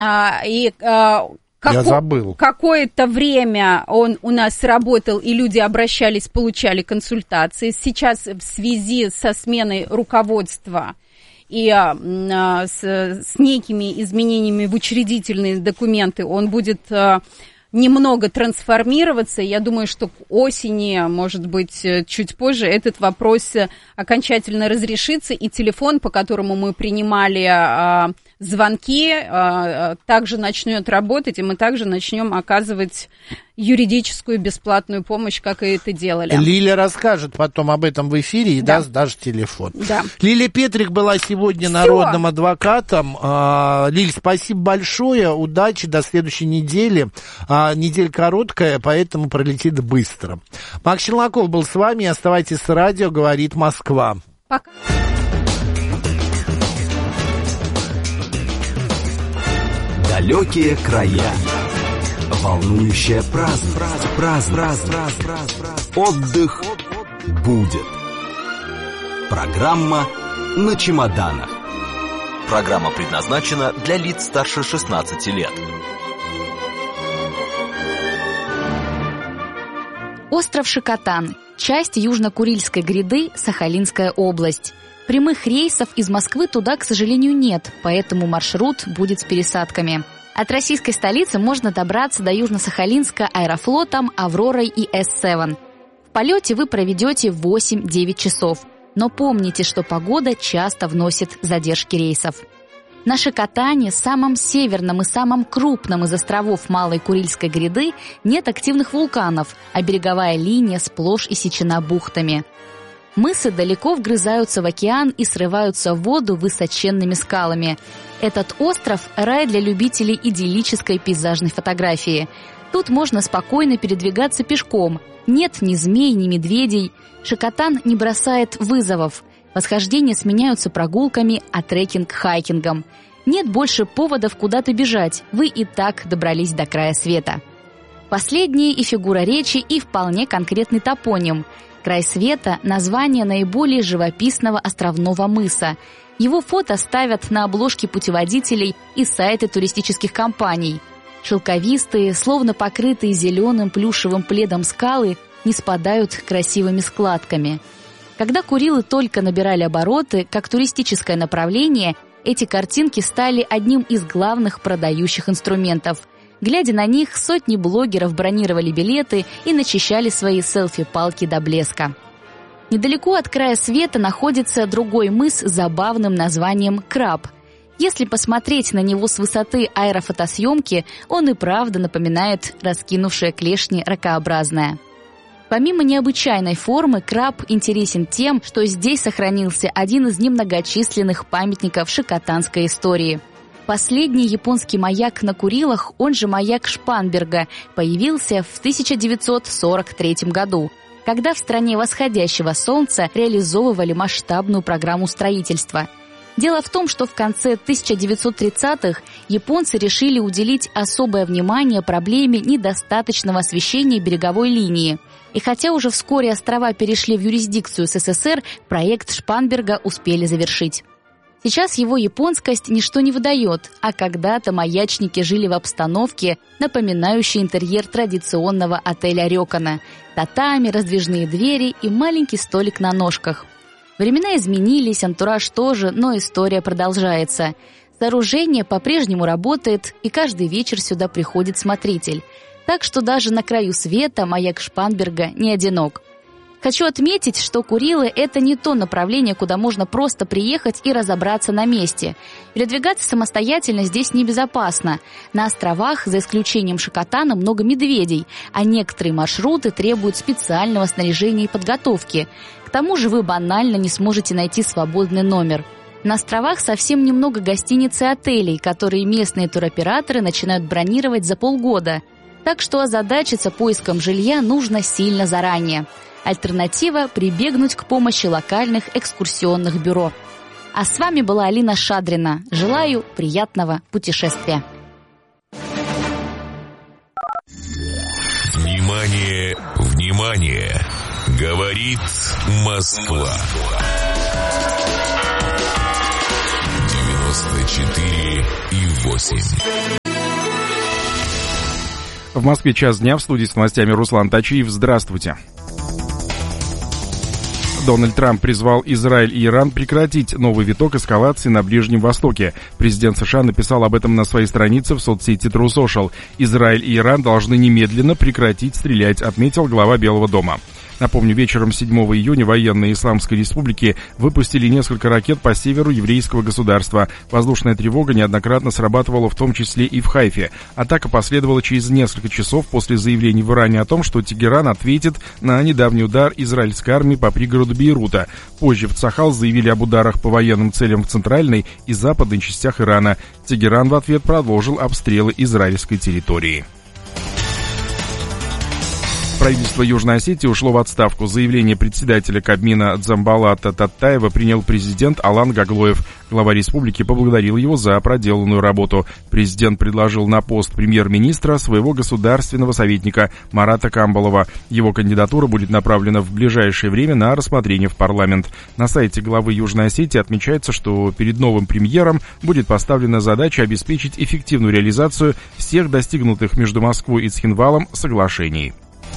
Я забыл. Какое-то время он у нас работал, и люди обращались, получали консультации. Сейчас в связи со сменой руководства и с некими изменениями в учредительные документы он будет немного трансформироваться. Я думаю, что к осени, может быть, чуть позже, этот вопрос окончательно разрешится, и телефон, по которому мы принимали звонки, также начнет работать, и мы также начнем оказывать юридическую бесплатную помощь, как и это делали. Лиля расскажет потом об этом в эфире и даст даже телефон. Да. Лиля Петрик была сегодня народным адвокатом. Лиль, спасибо большое, удачи, до следующей недели. Неделя короткая, поэтому пролетит быстро. Макс Челноков был с вами, оставайтесь с радио, говорит Москва. Пока. Далекие края. Волнующая праздность. Отдых будет. Программа на чемоданах. Программа предназначена для лиц старше 16 лет. Остров Шикотан. Часть Южно-Курильской гряды, Сахалинская область. Прямых рейсов из Москвы туда, к сожалению, нет, поэтому маршрут будет с пересадками. От российской столицы можно добраться до Южно-Сахалинска Аэрофлотом, Авророй и С-7. В полете вы проведете 8-9 часов. Но помните, что погода часто вносит задержки рейсов. На Шикотане, самом северном и самом крупном из островов Малой Курильской гряды, нет активных вулканов, а береговая линия сплошь иссечена бухтами. Мысы далеко вгрызаются в океан и срываются в воду высоченными скалами. Этот остров – рай для любителей идиллической пейзажной фотографии. Тут можно спокойно передвигаться пешком. Нет ни змей, ни медведей. Шикотан не бросает вызовов. Восхождения сменяются прогулками, а трекинг – хайкингом. Нет больше поводов куда-то бежать. Вы и так добрались до края света. Последнее и фигура речи, и вполне конкретный топоним – Край света – название наиболее живописного островного мыса. Его фото ставят на обложки путеводителей и сайты туристических компаний. Шелковистые, словно покрытые зеленым плюшевым пледом скалы, не спадают красивыми складками. Когда Курилы только набирали обороты, как туристическое направление, эти картинки стали одним из главных продающих инструментов. Глядя на них, сотни блогеров бронировали билеты и начищали свои селфи-палки до блеска. Недалеко от края света находится другой мыс с забавным названием «Краб». Если посмотреть на него с высоты аэрофотосъемки, он и правда напоминает раскинувшее клешни ракообразное. Помимо необычайной формы, краб интересен тем, что здесь сохранился один из немногочисленных памятников шикотанской истории. Последний японский маяк на Курилах, он же маяк Шпанберга, появился в 1943 году, когда в стране восходящего солнца реализовывали масштабную программу строительства. Дело в том, что в конце 1930-х японцы решили уделить особое внимание проблеме недостаточного освещения береговой линии. И хотя уже вскоре острова перешли в юрисдикцию СССР, проект Шпанберга успели завершить. Сейчас его японскость ничто не выдает, а когда-то маячники жили в обстановке, напоминающей интерьер традиционного отеля Рёкана. Татами, раздвижные двери и маленький столик на ножках. Времена изменились, антураж тоже, но история продолжается. Сооружение по-прежнему работает, и каждый вечер сюда приходит смотритель. Так что даже на краю света маяк Шпанберга не одинок. Хочу отметить, что Курилы – это не то направление, куда можно просто приехать и разобраться на месте. Передвигаться самостоятельно здесь небезопасно. На островах, за исключением Шикотана, много медведей, а некоторые маршруты требуют специального снаряжения и подготовки. К тому же вы банально не сможете найти свободный номер. На островах совсем немного гостиниц и отелей, которые местные туроператоры начинают бронировать за полгода. Так что озадачиться поиском жилья нужно сильно заранее. Альтернатива – прибегнуть к помощи локальных экскурсионных бюро. А с вами была Алина Шадрина. Желаю приятного путешествия. Внимание, внимание! Говорит Москва. 94,8. В Москве час дня, в студии с новостями Руслан Тачиев. Здравствуйте. Дональд Трамп призвал Израиль и Иран прекратить новый виток эскалации на Ближнем Востоке. Президент США написал об этом на своей странице в соцсети True Social. Израиль и Иран должны немедленно прекратить стрелять, отметил глава Белого дома. Напомню, вечером 7 июня военные Исламской Республики выпустили несколько ракет по северу еврейского государства. Воздушная тревога неоднократно срабатывала в том числе и в Хайфе. Атака последовала через несколько часов после заявлений в Иране о том, что Тегеран ответит на недавний удар израильской армии по пригороду Бейрута. Позже в Цахал заявили об ударах по военным целям в центральной и западной частях Ирана. Тегеран в ответ продолжил обстрелы израильской территории. Правительство Южной Осетии ушло в отставку. Заявление председателя Кабмина Дзамбалата Таттаева принял президент Алан Гаглоев. Глава республики поблагодарил его за проделанную работу. Президент предложил на пост премьер-министра своего государственного советника Марата Камбалова. Его кандидатура будет направлена в ближайшее время на рассмотрение в парламент. На сайте главы Южной Осетии отмечается, что перед новым премьером будет поставлена задача обеспечить эффективную реализацию всех достигнутых между Москвой и Цхинвалом соглашений.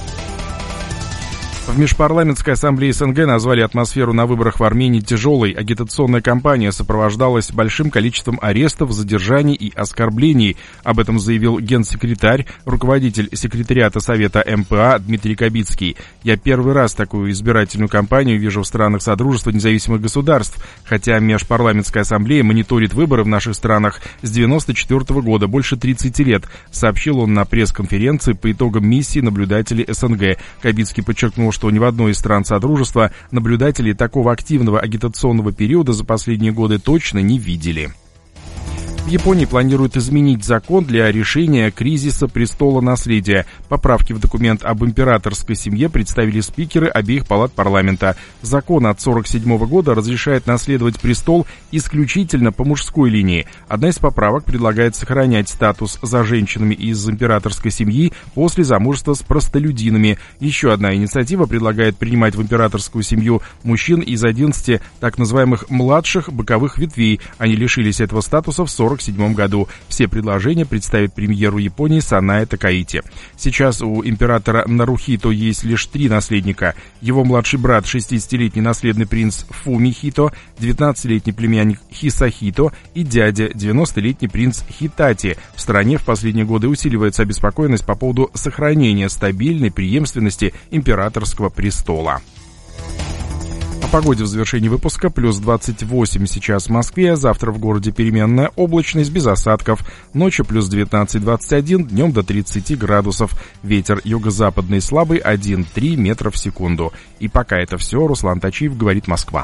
В Межпарламентской ассамблее СНГ назвали атмосферу на выборах в Армении тяжелой. Агитационная кампания сопровождалась большим количеством арестов, задержаний и оскорблений. Об этом заявил генсекретарь, руководитель секретариата Совета МПА Дмитрий Кабицкий. «Я первый раз такую избирательную кампанию вижу в странах Содружества независимых государств. Хотя Межпарламентская ассамблея мониторит выборы в наших странах с 1994 года, больше 30 лет», сообщил он на пресс-конференции по итогам миссии наблюдателей СНГ. Кабицкий подчеркнул, что ни в одной из стран Содружества наблюдатели такого активного агитационного периода за последние годы точно не видели. В Японии планируют изменить закон для решения кризиса престола наследия. Поправки в документ об императорской семье представили спикеры обеих палат парламента. Закон от 1947 года разрешает наследовать престол исключительно по мужской линии. Одна из поправок предлагает сохранять статус за женщинами из императорской семьи после замужества с простолюдинами. Еще одна инициатива предлагает принимать в императорскую семью мужчин из 11 так называемых младших боковых ветвей. Они лишились этого статуса в 1947 году. Все предложения представит премьеру Японии Санае Такаити. Сейчас у императора Нарухито есть лишь 3 наследника. Его младший брат, 60-летний наследный принц Фумихито, 19-летний племянник Хисахито и дядя, 90-летний принц Хитати. В стране в последние годы усиливается обеспокоенность по поводу сохранения стабильной преемственности императорского престола. О погоде в завершении выпуска. Плюс 28 сейчас в Москве, завтра в городе переменная облачность без осадков. Ночью плюс 19-21, днем до 30 градусов. Ветер юго-западный слабый 1,3 метра в секунду. И пока это все. Руслан Тачиев, говорит Москва.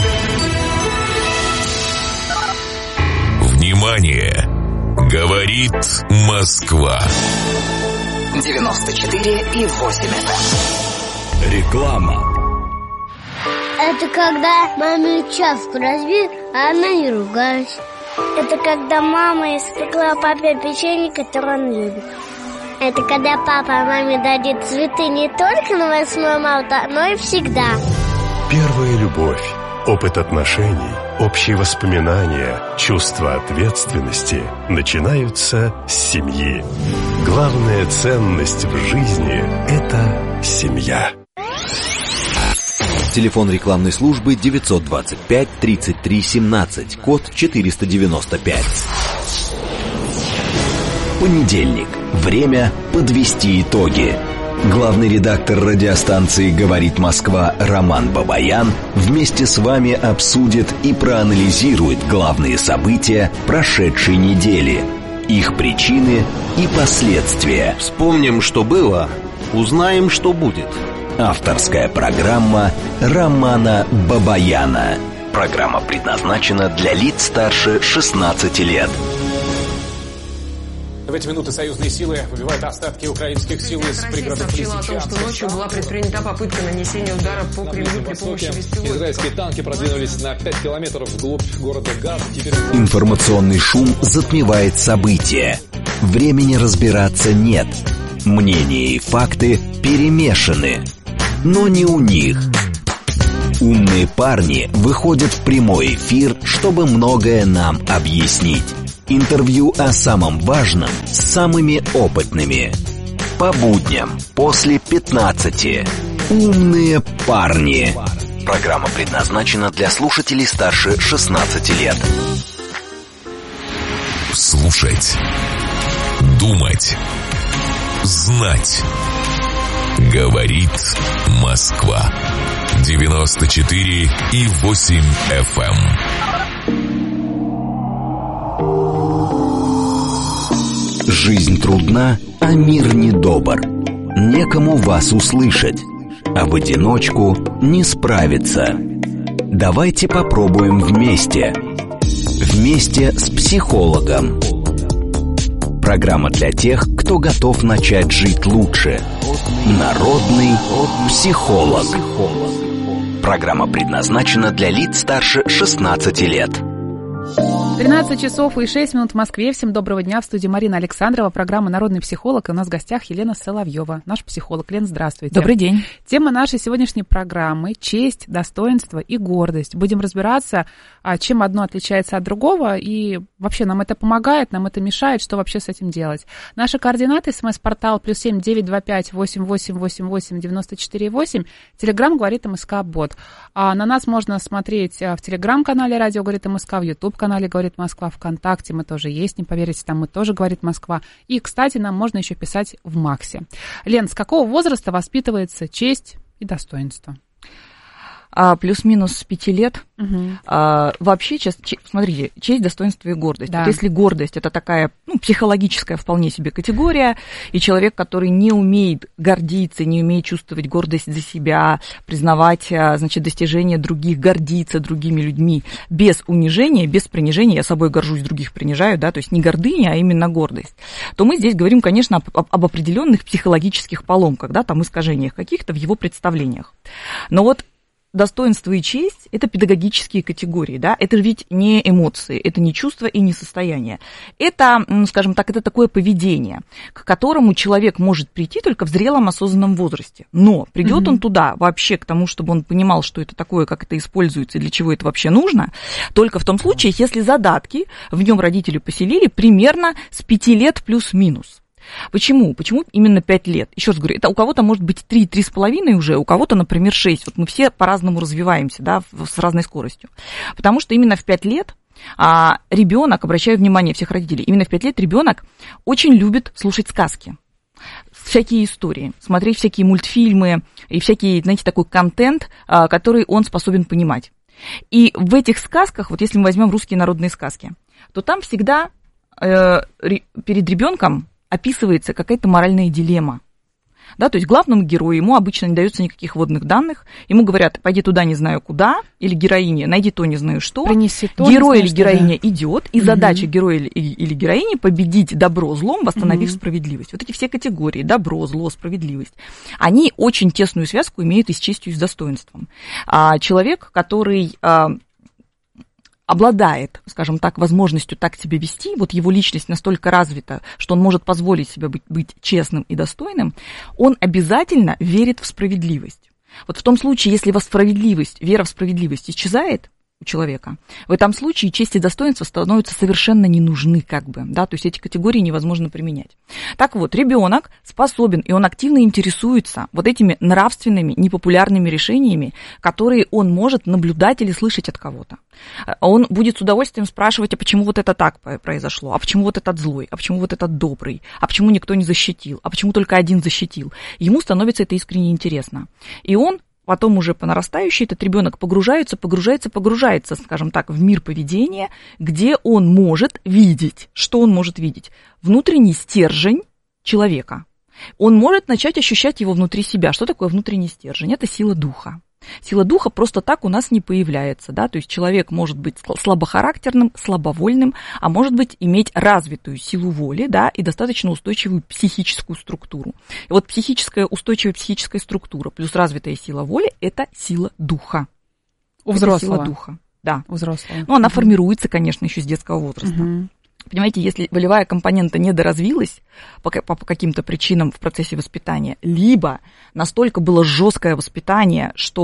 Внимание! Говорит Москва. 94,8 FM. Реклама. Это когда маме чашку разбил, а она не ругалась. Это когда мама испекла папе печенье, которое он любит. Это когда папа маме дарит цветы не только на 8 марта, но и всегда. Первая любовь, опыт отношений, общие воспоминания, чувство ответственности начинаются с семьи. Главная ценность в жизни – это семья. Телефон рекламной службы 925 33 17, код 495. Понедельник. Время подвести итоги. Главный редактор радиостанции «Говорит Москва» Роман Бабаян вместе с вами обсудит и проанализирует главные события прошедшей недели, их причины и последствия. Вспомним, что было, узнаем, что будет. Авторская программа Романа Бабаяна. Программа предназначена для лиц старше 16 лет. В эти минуты союзные силы выбивают остатки украинских сил из пригородов Лисичанска. Сообщила о том, что ночью была предпринята попытка нанесения удара по Кремлю при помощи беспилотников. Израильские танки продвинулись на 5 километров вглубь города Газ. Информационный шум затмевает события. Времени разбираться нет. Мнения и факты перемешаны. Но не у них. Умные парни выходят в прямой эфир, чтобы многое нам объяснить. Интервью о самом важном с самыми опытными. По будням после 15. Умные парни. Программа предназначена для слушателей старше 16 лет. Слушать. Думать. Знать. Говорит Москва. 94,8 FM. Жизнь трудна, а мир недобр. Некому вас услышать, а в одиночку не справиться. Давайте попробуем вместе. Вместе с психологом. Программа для тех, кто готов начать жить лучше. Народный психолог. Программа предназначена для лиц старше 16 лет. 13 часов и 6 минут в Москве. Всем доброго дня. В студии Марина Александрова, программа «Народный психолог». И у нас в гостях Елена Соловьева, наш психолог. Лен, здравствуйте. Добрый день. Тема нашей сегодняшней программы – честь, достоинство и гордость. Будем разбираться, чем одно отличается от другого, и вообще нам это помогает, нам это мешает, что вообще с этим делать. Наши координаты: СМС-портал +7 925 8888 94 8. Телеграм «Говорит МСК-бот». А на нас можно смотреть в Телеграм-канале «Радио Говорит МСК», в Ютуб-канале «Говорит Москва», ВКонтакте мы тоже есть, не поверите, там мы тоже «Говорит Москва». И, кстати, нам можно еще писать в Максе. Лен, с какого возраста воспитывается честь и достоинство? Плюс-минус с 5 лет. Вообще, смотрите, честь, достоинство и гордость. Да. Вот если гордость – это такая психологическая вполне себе категория, и человек, который не умеет гордиться, не умеет чувствовать гордость за себя, признавать, достижения других, гордиться другими людьми без унижения, без принижения, я собой горжусь, других принижаю, да, то есть не гордыня, а именно гордость, то мы здесь говорим, конечно, об определенных психологических поломках, да, там искажениях каких-то в его представлениях. Но вот достоинство и честь – это педагогические категории, да, это ведь не эмоции, это не чувства и не состояние. Это, скажем так, это такое поведение, к которому человек может прийти только в зрелом осознанном возрасте. Но придет он туда вообще к тому, чтобы он понимал, что это такое, как это используется и для чего это вообще нужно, только в том случае, если задатки в нем родители поселили примерно с 5 лет плюс-минус. Почему? Почему именно 5 лет? Еще раз говорю, это у кого-то может быть 3-3,5 уже, у кого-то, например, 6. Вот мы все по-разному развиваемся, да, с разной скоростью. Потому что именно в 5 лет ребенок, обращаю внимание всех родителей, именно в 5 лет ребенок очень любит слушать сказки, всякие истории, смотреть всякие мультфильмы и всякий, знаете, такой контент, который он способен понимать. И в этих сказках, вот если мы возьмем русские народные сказки, то там всегда перед ребенком описывается какая-то моральная дилемма. Да, то есть главному герою ему обычно не дается никаких вводных данных. Ему говорят: пойди туда не знаю куда, или героине найди то не знаю что. Принеси то, герой или героиня идет, и задача героя или героини победить добро злом, восстановив справедливость. Вот эти все категории: добро, зло, справедливость, они очень тесную связку имеют и с честью, и с достоинством. Человек, который обладает, скажем так, возможностью так себя вести, вот его личность настолько развита, что он может позволить себе быть честным и достойным, он обязательно верит в справедливость. Вот в том случае, если вера в справедливость исчезает у человека, в этом случае честь и достоинство становятся совершенно не нужны, как бы, да, то есть эти категории невозможно применять. Так вот, ребенок способен, и он активно интересуется вот этими нравственными, непопулярными решениями, которые он может наблюдать или слышать от кого-то. Он будет с удовольствием спрашивать: а почему вот это так произошло, а почему вот этот злой, а почему вот этот добрый, а почему никто не защитил, а почему только один защитил. Ему становится это искренне интересно. И он потом уже по нарастающей этот ребенок погружается, скажем так, в мир поведения, где он может видеть. Что он может видеть? Внутренний стержень человека. Он может начать ощущать его внутри себя. Что такое внутренний стержень? Это сила духа. Сила духа просто так у нас не появляется, да, то есть человек может быть слабохарактерным, слабовольным, а может быть иметь развитую силу воли, да, и достаточно устойчивую психическую структуру. И вот устойчивая психическая структура плюс развитая сила воли – это сила духа. У взрослого? Сила духа, да. У взрослого. Ну, она формируется, конечно, еще с детского возраста. Понимаете, если волевая компонента недоразвилась по каким-то причинам в процессе воспитания, либо настолько было жесткое воспитание, что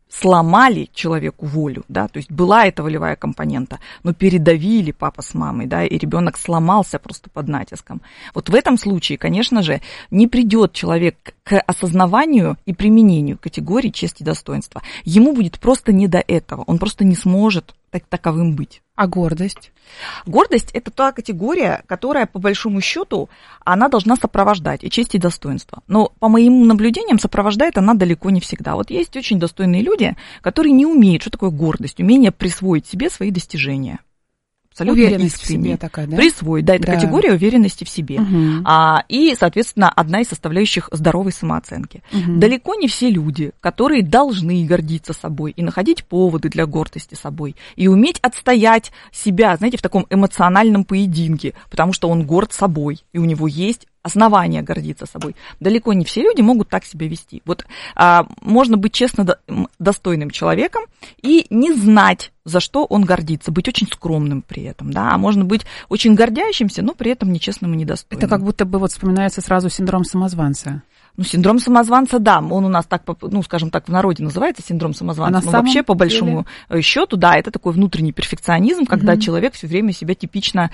сломали человеку волю, да, то есть была эта волевая компонента, но передавили папа с мамой, да, и ребенок сломался просто под натиском. Вот в этом случае, конечно же, не придет человек к осознаванию и применению категории честь и достоинства. Ему будет просто не до этого, он просто не сможет таковым быть. А гордость? Гордость – это та категория, которая, по большому счету, она должна сопровождать и честь, и достоинство. Но, по моим наблюдениям, сопровождает она далеко не всегда. Вот есть очень достойные люди, которые не умеют, что такое гордость, умение присвоить себе свои достижения. Абсолютно уверенность искренне. в себе такая, да? Присвоить, да, это категория уверенности в себе. И, соответственно, одна из составляющих здоровой самооценки. Далеко не все люди, которые должны гордиться собой и находить поводы для гордости собой, и уметь отстоять себя, знаете, в таком эмоциональном поединке, потому что он горд собой, и у него есть основания гордиться собой. Далеко не все люди могут так себя вести. Вот можно быть честно достойным человеком и не знать, за что он гордится, быть очень скромным при этом, да, а можно быть очень гордящимся, но при этом нечестным и недостойным. Это как будто бы вот вспоминается сразу синдром самозванца. Ну, синдром самозванца, да, он у нас так, ну, скажем так, в народе называется синдром самозванца, но вообще, по большому счету, да, это такой внутренний перфекционизм, когда человек все время себя считает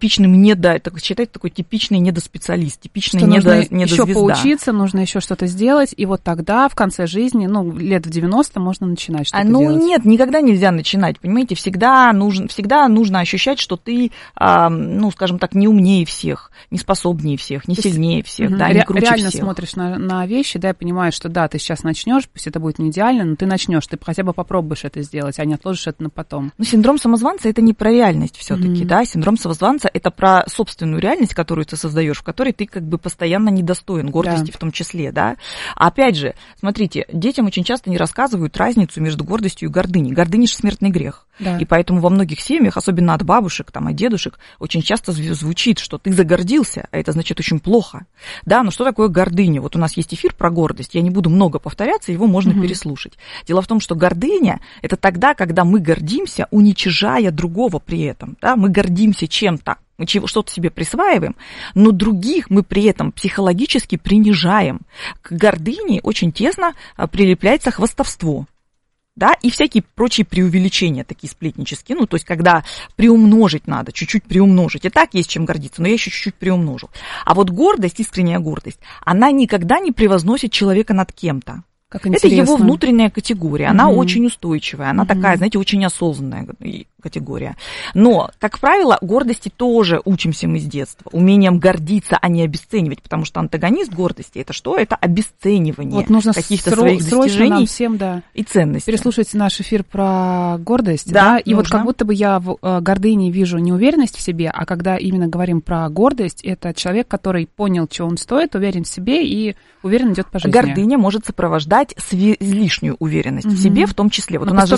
такой типичный недоспециалист, типичный недозвезда. Еще поучиться, нужно еще что-то сделать, и вот тогда в конце жизни, ну, лет в 90 можно начинать что-то делать. Ну, нет, никогда нельзя начинать, понимаете, всегда нужно ощущать, что ты, ну, скажем так, не умнее всех, не способнее всех, не сильнее всех, да, не круче реально всех. Смотришь на вещи, да, и понимаешь, что да, ты сейчас начнешь, пусть это будет не идеально, но ты начнешь, ты хотя бы попробуешь это сделать, а не отложишь это на потом. Ну, синдром самозванца это не про реальность все-таки, да, синдром самозванца это про собственную реальность, которую ты создаешь, в которой ты как бы постоянно недостоин, гордости в том числе, да. А опять же, смотрите, детям очень часто не рассказывают разницу между гордостью и гордыней. Гордыня же смертный грех. Да. И поэтому во многих семьях, особенно от бабушек, там, от дедушек, очень часто звучит, что ты загордился, а это значит очень плохо. Да, но что такое гордыня? Вот у нас есть эфир про гордость, я не буду много повторяться, его можно переслушать. Дело в том, что гордыня – это тогда, когда мы гордимся, уничижая другого при этом. Да? Мы гордимся чем-то, мы что-то себе присваиваем, но других мы при этом психологически принижаем. К гордыне очень тесно прилепляется хвастовство. Да, и всякие прочие преувеличения, такие сплетнические, ну, то есть, когда приумножить надо, чуть-чуть приумножить. И так есть чем гордиться, но я еще чуть-чуть приумножу. А вот гордость, искренняя гордость, она никогда не превозносит человека над кем-то. Это его внутренняя категория, она очень устойчивая, она такая, знаете, очень осознанная категория. Но, как правило, гордости тоже учимся мы с детства, умением гордиться, а не обесценивать, потому что антагонист гордости – это что? Это обесценивание вот нужно каких-то своих достижений нам всем, и ценностей. Переслушайте наш эфир про гордость, да, и вот как будто бы я в гордыне вижу неуверенность в себе, а когда именно говорим про гордость, это человек, который понял, чего он стоит, уверен в себе и уверенно идет по жизни. Гордыня может сопровождать излишнюю уверенность в себе, в том числе. Вот у нас же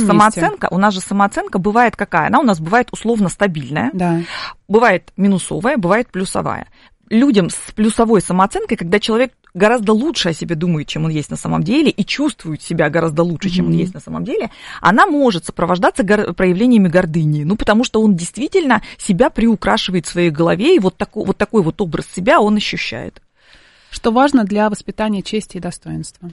самооценка бывает какая? Она у нас бывает условно стабильная, бывает минусовая, бывает плюсовая. Людям с плюсовой самооценкой, когда человек гораздо лучше о себе думает, чем он есть на самом деле, и чувствует себя гораздо лучше, чем он есть на самом деле, она может сопровождаться проявлениями гордыни. Ну, потому что он действительно себя приукрашивает в своей голове, и вот такой вот образ себя он ощущает. Что важно для воспитания чести и достоинства?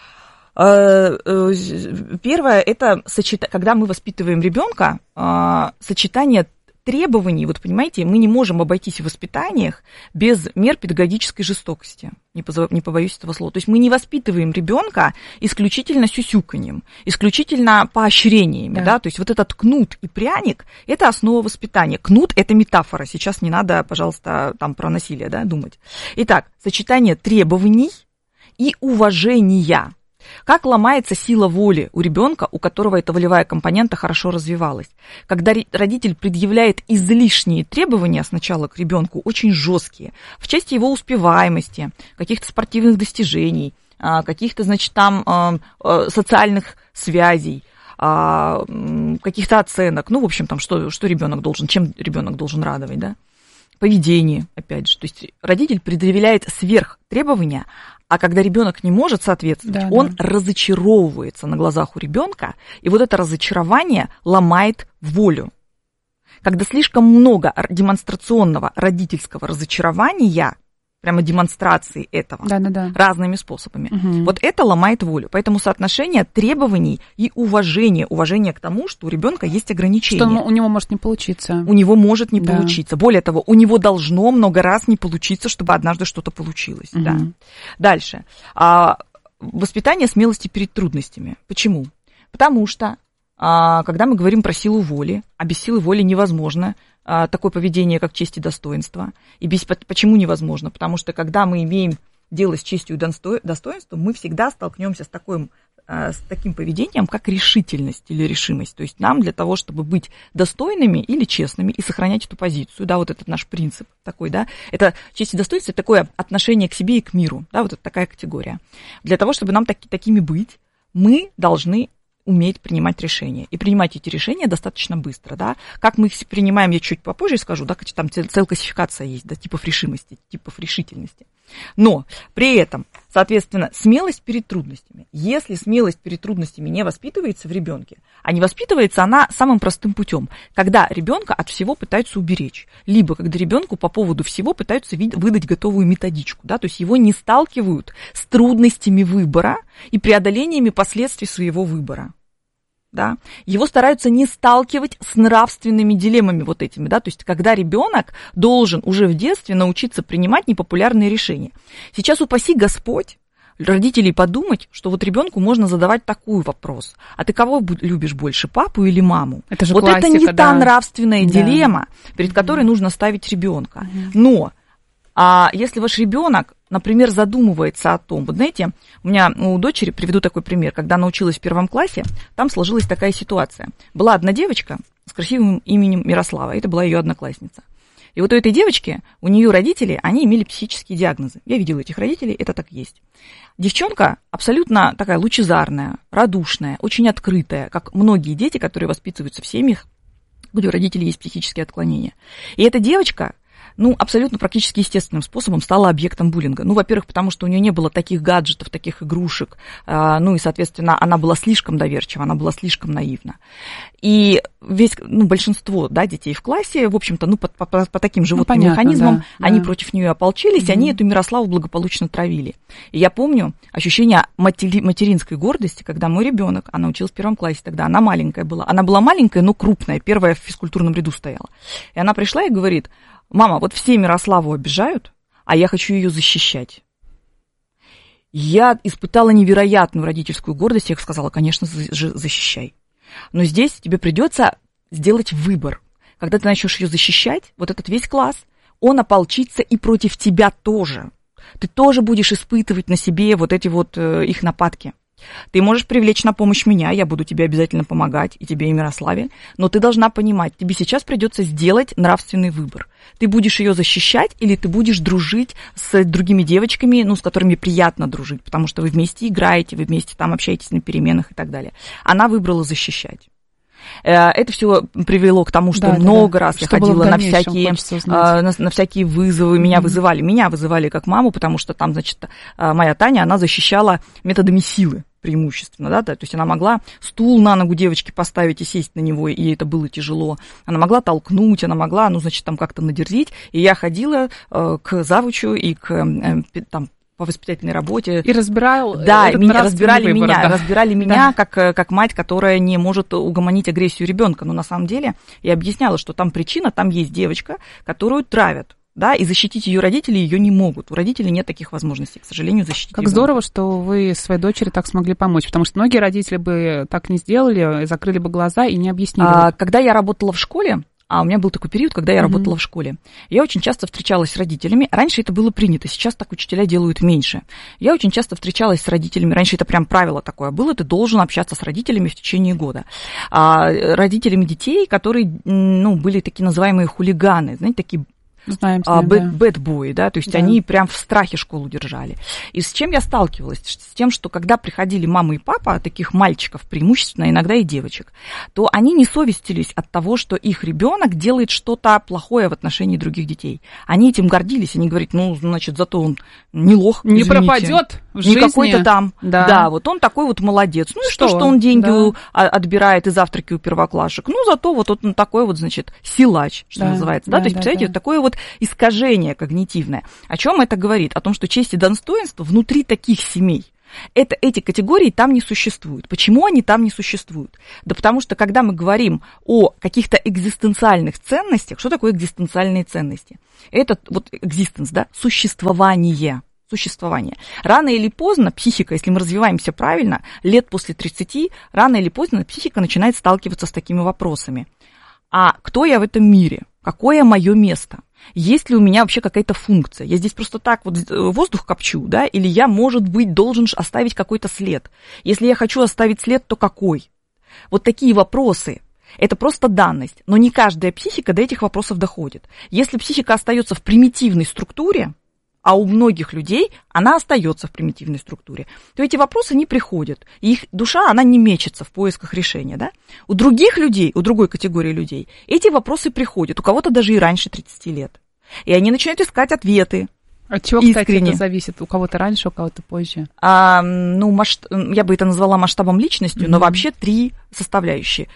Первое, это когда мы воспитываем ребенка, сочетание требований, вот понимаете, мы не можем обойтись в воспитаниях без мер педагогической жестокости, не побоюсь этого слова. То есть мы не воспитываем ребенка исключительно сюсюканьем, исключительно поощрениями, да, то есть вот этот кнут и пряник – это основа воспитания. Кнут – это метафора, сейчас не надо, пожалуйста, там про насилие, да, думать. Итак, сочетание требований и уважения. Как ломается сила воли у ребенка, у которого эта волевая компонента хорошо развивалась? Когда родитель предъявляет излишние требования сначала к ребенку, очень жесткие, в части его успеваемости, каких-то спортивных достижений, каких-то, значит, там социальных связей, каких-то оценок, ну, в общем, там, что ребенок должен, чем ребенок должен радовать, да? Поведение, опять же, то есть родитель предъявляет сверхтребования, а когда ребенок не может соответствовать, он разочаровывается на глазах у ребенка, и вот это разочарование ломает волю. Когда слишком много демонстрационного родительского разочарования, прямо демонстрации этого разными способами. Вот это ломает волю. Поэтому соотношение требований и уважения к тому, что у ребенка есть ограничения. Что у него может не получиться. У него может не получиться. Более того, у него должно много раз не получиться, чтобы однажды что-то получилось. Да. Дальше. Воспитание смелости перед трудностями. Почему? Потому что, когда мы говорим про силу воли, а без силы воли невозможно такое поведение, как честь и достоинство. И почему невозможно? Потому что, когда мы имеем дело с честью и достоинством, мы всегда столкнемся с таким поведением, как решительность или решимость. То есть нам для того, чтобы быть достойными или честными и сохранять эту позицию, да, вот этот наш принцип такой, да, это честь и достоинство, это такое отношение к себе и к миру, да, вот это такая категория. Для того, чтобы нам такими быть, мы должны уметь принимать решения. И принимать эти решения достаточно быстро, да. Как мы их принимаем, я чуть попозже скажу, да, там целая классификация есть, да, типов решимости, типов решительности. Но при этом, соответственно, смелость перед трудностями. Если смелость перед трудностями не воспитывается в ребенке, а не воспитывается она самым простым путем, когда ребенка от всего пытаются уберечь, либо когда ребенку по поводу всего пытаются выдать готовую методичку, да, то есть его не сталкивают с трудностями выбора и преодолениями последствий своего выбора. Да, его стараются не сталкивать с нравственными дилеммами вот этими, да, то есть когда ребенок должен уже в детстве научиться принимать непопулярные решения. Сейчас, упаси Господь, родителей подумать, что вот ребенку можно задавать такой вопрос: а ты кого любишь больше, папу или маму? Это же вот классика, это не та нравственная дилемма, перед которой нужно ставить ребенка. Но если ваш ребенок, например, задумывается о том, вот знаете, у меня у дочери, приведу такой пример, когда она училась в 1 классе, там сложилась такая ситуация. Была одна девочка с красивым именем Мирослава, это была ее одноклассница. И вот у этой девочки, у нее родители, они имели психические диагнозы. Я видела этих родителей, это так есть. Девчонка абсолютно такая лучезарная, радушная, очень открытая, как многие дети, которые воспитываются в семьях, где у родителей есть психические отклонения. И эта девочка, абсолютно практически естественным способом стала объектом буллинга. Во-первых, потому что у нее не было таких гаджетов, таких игрушек, и, соответственно, она была слишком доверчива, она была слишком наивна. И большинство, да, детей в классе, в общем-то, по таким животным механизмам, они против нее ополчились, они эту Мирославу благополучно травили. И я помню ощущение материнской гордости, когда мой ребенок, она училась в 1 классе тогда, она маленькая была. Она была маленькая, но крупная, первая в физкультурном ряду стояла. И она пришла и говорит: мама, вот все Мирославу обижают, а я хочу ее защищать. Я испытала невероятную родительскую гордость, я сказала: конечно, защищай. Но здесь тебе придется сделать выбор. Когда ты начнешь ее защищать, вот этот весь класс, он ополчится и против тебя тоже. Ты тоже будешь испытывать на себе вот эти вот их нападки. Ты можешь привлечь на помощь меня, я буду тебе обязательно помогать, и тебе, и Мирославе, но ты должна понимать, тебе сейчас придется сделать нравственный выбор. Ты будешь ее защищать или ты будешь дружить с другими девочками, с которыми приятно дружить, потому что вы вместе играете, вы вместе там общаетесь на переменах и так далее. Она выбрала защищать. Это все привело к тому, что много раз я ходила на всякие вызовы, меня вызывали как маму, потому что там, значит, моя Таня, она защищала методами силы преимущественно, да, то есть она могла стул на ногу девочки поставить и сесть на него, и это было тяжело. Она могла толкнуть, она могла, там как-то надерзить, и я ходила к завучу и к по воспитательной работе. И разбирали меня как мать, которая не может угомонить агрессию ребенка. Но на самом деле я объясняла, что там причина, там есть девочка, которую травят. Да, и защитить ее родители ее не могут. У родителей нет таких возможностей, к сожалению, защитить Как ребенка. Здорово, что вы своей дочери так смогли помочь, потому что многие родители бы так не сделали, закрыли бы глаза и не объяснили. Когда я работала в школе, у меня был такой период, когда я работала в школе. Я очень часто встречалась с родителями. Раньше это было принято, сейчас так учителя делают меньше. Я очень часто встречалась с родителями. Раньше это прям правило такое было, ты должен общаться с родителями в течение года. Родителями детей, которые, были такие называемые хулиганы, знаете, такие бэд-бои, да, то есть они прям в страхе школу держали. И с чем я сталкивалась? С тем, что когда приходили мама и папа, таких мальчиков преимущественно, иногда и девочек, то они не совестились от того, что их ребенок делает что-то плохое в отношении других детей. Они этим гордились, они говорят, значит, зато он не лох, не пропадет. не какой-то там. Да, вот он такой вот молодец. Ну и что он деньги отбирает и завтраки у первоклашек. Ну, зато вот он такой вот, значит, силач, что называется. Да? То есть, представляете, такое вот искажение когнитивное. О чем это говорит? О том, что честь и достоинство внутри таких семей. Эти категории там не существуют. Почему они там не существуют? Да потому что, когда мы говорим о каких-то экзистенциальных ценностях, что такое экзистенциальные ценности? Это вот экзистенс, да, существование. Рано или поздно психика, если мы развиваемся правильно, лет после 30, рано или поздно психика начинает сталкиваться с такими вопросами. А кто я в этом мире? Какое мое место? Есть ли у меня вообще какая-то функция? Я здесь просто так вот воздух копчу, да? Или я, может быть, должен оставить какой-то след? Если я хочу оставить след, то какой? Вот такие вопросы. Это просто данность. Но не каждая психика до этих вопросов доходит. Если психика остается в примитивной структуре, а у многих людей она остается в примитивной структуре, то эти вопросы не приходят. И их душа, она не мечется в поисках решения. Да? У других людей, у другой категории людей, эти вопросы приходят. У кого-то даже и раньше 30 лет. И они начинают искать ответы. От чего, кстати, это зависит? У кого-то раньше, у кого-то позже? Я бы это назвала масштабом личности, но вообще 3 составляющие.